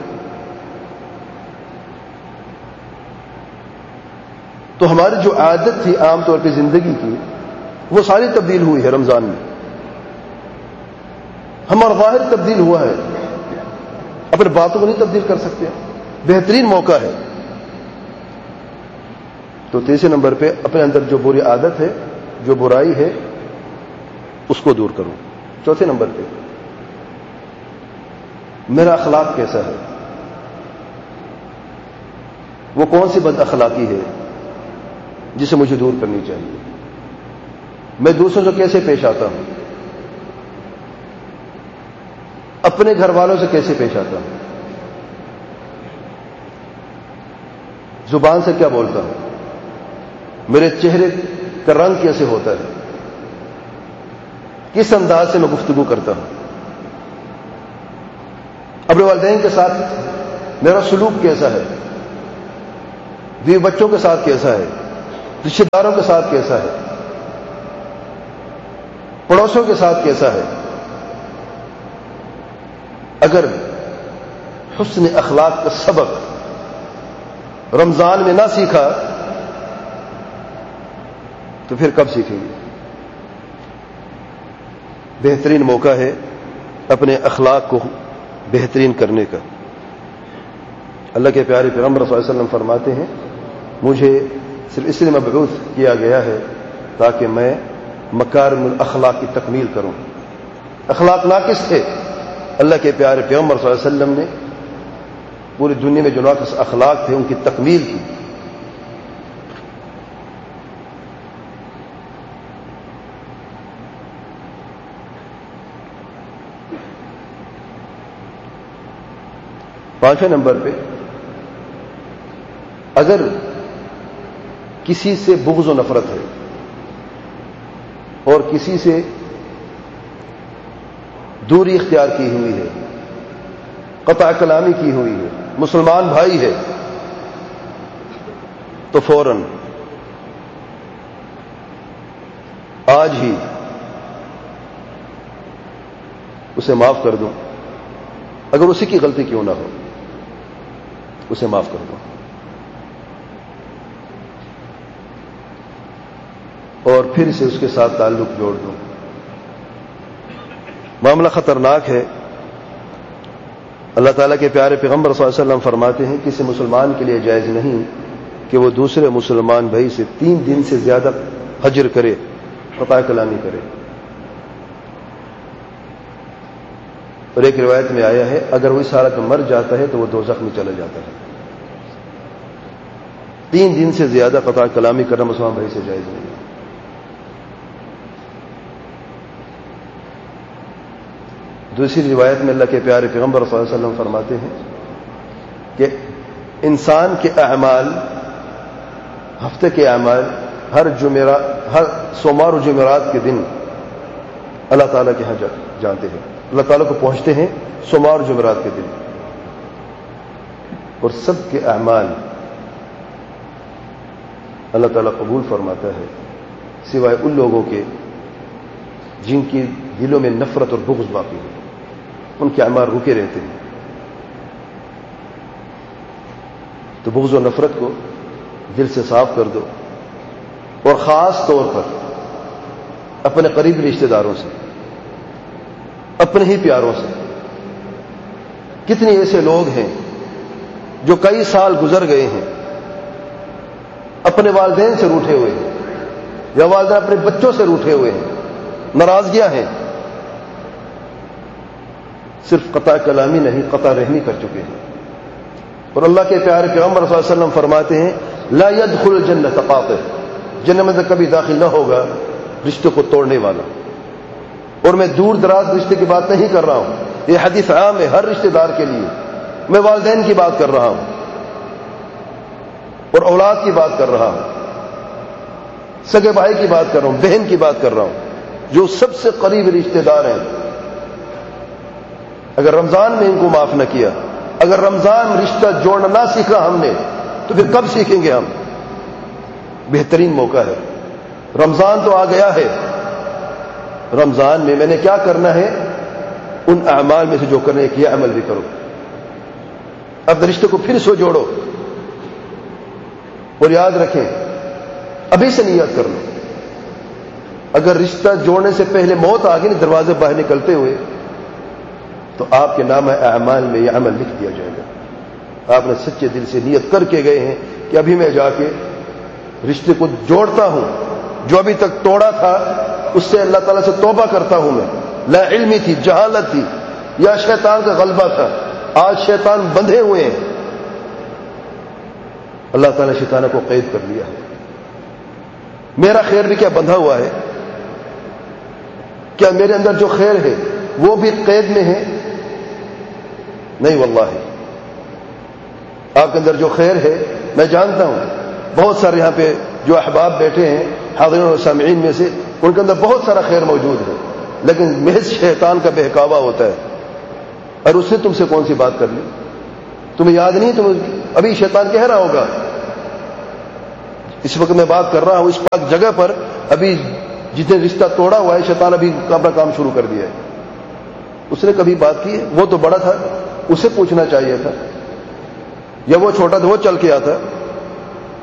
تو ہماری جو عادت تھی عام طور پہ زندگی کی، وہ ساری تبدیل ہوئی ہے رمضان میں۔ ہمارا ظاہر تبدیل ہوا ہے، اپنے باتوں کو نہیں تبدیل کر سکتے، بہترین موقع ہے۔ تو تیسرے نمبر پہ اپنے اندر جو بری عادت ہے، جو برائی ہے، اس کو دور کروں۔ چوتھے نمبر پہ میرا اخلاق کیسا ہے، وہ کون سی بد اخلاقی ہے جسے مجھے دور کرنی چاہیے، میں دوسروں سے کیسے پیش آتا ہوں، اپنے گھر والوں سے کیسے پیش آتا ہوں، زبان سے کیا بولتا ہوں، میرے چہرے کا رنگ کیسے ہوتا ہے، کس انداز سے میں گفتگو کرتا ہوں۔ اپنے والدین کے ساتھ میرا سلوک کیسا ہے، بیوی بچوں کے ساتھ کیسا ہے، رشتہ داروں کے ساتھ کیسا ہے، پڑوسیوں کے ساتھ کیسا ہے. اگر حسن اخلاق کا سبق رمضان میں نہ سیکھا تو پھر کب سیکھیں گے؟ بہترین موقع ہے اپنے اخلاق کو بہترین کرنے کا. اللہ کے پیارے پیغمبر صلی اللہ علیہ وسلم فرماتے ہیں مجھے صرف اس لیے مبعوث کیا گیا ہے تاکہ میں مکارم الاخلاق کی تکمیل کروں. اخلاق ناقص تھے، اللہ کے پیارے پیغمبر صلی اللہ علیہ وسلم نے پوری دنیا میں جو ناقص اخلاق تھے ان کی تکمیل کی. پانچویں نمبر پہ اگر کسی سے بغض و نفرت ہے اور کسی سے دوری اختیار کی ہوئی ہے، قطع کلامی کی ہوئی ہے، مسلمان بھائی ہے، تو فوراً آج ہی اسے معاف کر دو، اگر اسی کی غلطی کیوں نہ ہو اسے معاف کر دو اور پھر سے اس کے ساتھ تعلق جوڑ دو. معاملہ خطرناک ہے. اللہ تعالیٰ کے پیارے پیغمبر صلی اللہ علیہ وسلم فرماتے ہیں کسی مسلمان کے لیے جائز نہیں کہ وہ دوسرے مسلمان بھائی سے 3 دن سے زیادہ حجر کرے، قطع کلامی کرے. اور ایک روایت میں آیا ہے اگر وہ اس حالت میں مر جاتا ہے تو وہ دوزخ میں چلا جاتا ہے. 3 دن سے زیادہ قطع کلامی کرنا مسلمان بھائی سے جائز نہیں. دوسری روایت میں اللہ کے پیارے پیغمبر صلی اللہ علیہ وسلم فرماتے ہیں کہ انسان کے اعمال، ہفتے کے اعمال ہر سوموار و جمعرات کے دن اللہ تعالیٰ کے ہاں جانتے ہیں، اللہ تعالیٰ کو پہنچتے ہیں سوموار و جمعرات کے دن، اور سب کے اعمال اللہ تعالیٰ قبول فرماتا ہے سوائے ان لوگوں کے جن کی دلوں میں نفرت اور بغض باقی ہے، ان کے اعمال رکے رہتے ہیں. تو بغض و نفرت کو دل سے صاف کر دو، اور خاص طور پر اپنے قریبی رشتہ داروں سے، اپنے ہی پیاروں سے. کتنے ایسے لوگ ہیں جو کئی سال گزر گئے ہیں اپنے والدین سے روٹھے ہوئے ہیں، یا والدین اپنے بچوں سے روٹھے ہوئے ہیں، ناراضگیاں ہیں، صرف قطع کلامی نہیں قطع رحمی کر چکے ہیں. اور اللہ کے پیارے پیغمبر صلی اللہ علیہ وسلم فرماتے ہیں لا يدخل الجنة قاطع، جنت میں کبھی داخل نہ ہوگا رشتے کو توڑنے والا. اور میں دور دراز رشتے کی بات نہیں کر رہا ہوں، یہ حدیث عام ہے ہر رشتہ دار کے لیے. میں والدین کی بات کر رہا ہوں اور اولاد کی بات کر رہا ہوں، سگے بھائی کی بات کر رہا ہوں، بہن کی بات کر رہا ہوں، جو سب سے قریب رشتہ دار ہیں. اگر رمضان میں ان کو معاف نہ کیا، اگر رمضان رشتہ جوڑنا نہ سیکھا ہم نے، تو پھر کب سیکھیں گے ہم؟ بہترین موقع ہے. رمضان تو آ گیا ہے، رمضان میں نے کیا کرنا ہے؟ ان اعمال میں سے جو کرنے کیا عمل بھی کرو، اپنے رشتے کو پھر سے جوڑو. اور یاد رکھیں ابھی سے نیت کر لو، اگر رشتہ جوڑنے سے پہلے موت آ گئی دروازے باہر نکلتے ہوئے تو آپ کے نام اعمال میں یہ عمل لکھ دیا جائے گا. آپ نے سچے دل سے نیت کر کے گئے ہیں کہ ابھی میں جا کے رشتے کو جوڑتا ہوں، جو ابھی تک توڑا تھا اس سے اللہ تعالیٰ سے توبہ کرتا ہوں. میں لا علمی تھی، جہالت تھی، یا شیطان کا غلبہ تھا، آج شیطان بندھے ہوئے ہیں، اللہ تعالیٰ نے شیطان کو قید کر لیا ہے. میرا خیر بھی کیا بندھا ہوا ہے؟ کیا میرے اندر جو خیر ہے وہ بھی قید میں ہے؟ نہیں واللہ. آپ کے اندر جو خیر ہے میں جانتا ہوں، بہت سارے یہاں پہ جو احباب بیٹھے ہیں حاضرین اور سامعین میں سے، ان کے اندر بہت سارا خیر موجود ہے، لیکن محض شیطان کا بہکاوا ہوتا ہے. اور اس نے تم سے کون سی بات کر لی؟ تمہیں یاد نہیں؟ تم ابھی شیطان کہہ رہا ہوگا اس وقت میں بات کر رہا ہوں اس پاک جگہ پر، ابھی جس نے رشتہ توڑا ہوا ہے شیطان ابھی اپنا کام شروع کر دیا ہے. اس نے کبھی بات کی ہے؟ وہ تو بڑا تھا، اسے پوچھنا چاہیے تھا، یا وہ چھوٹا تھا وہ چل کے آتا.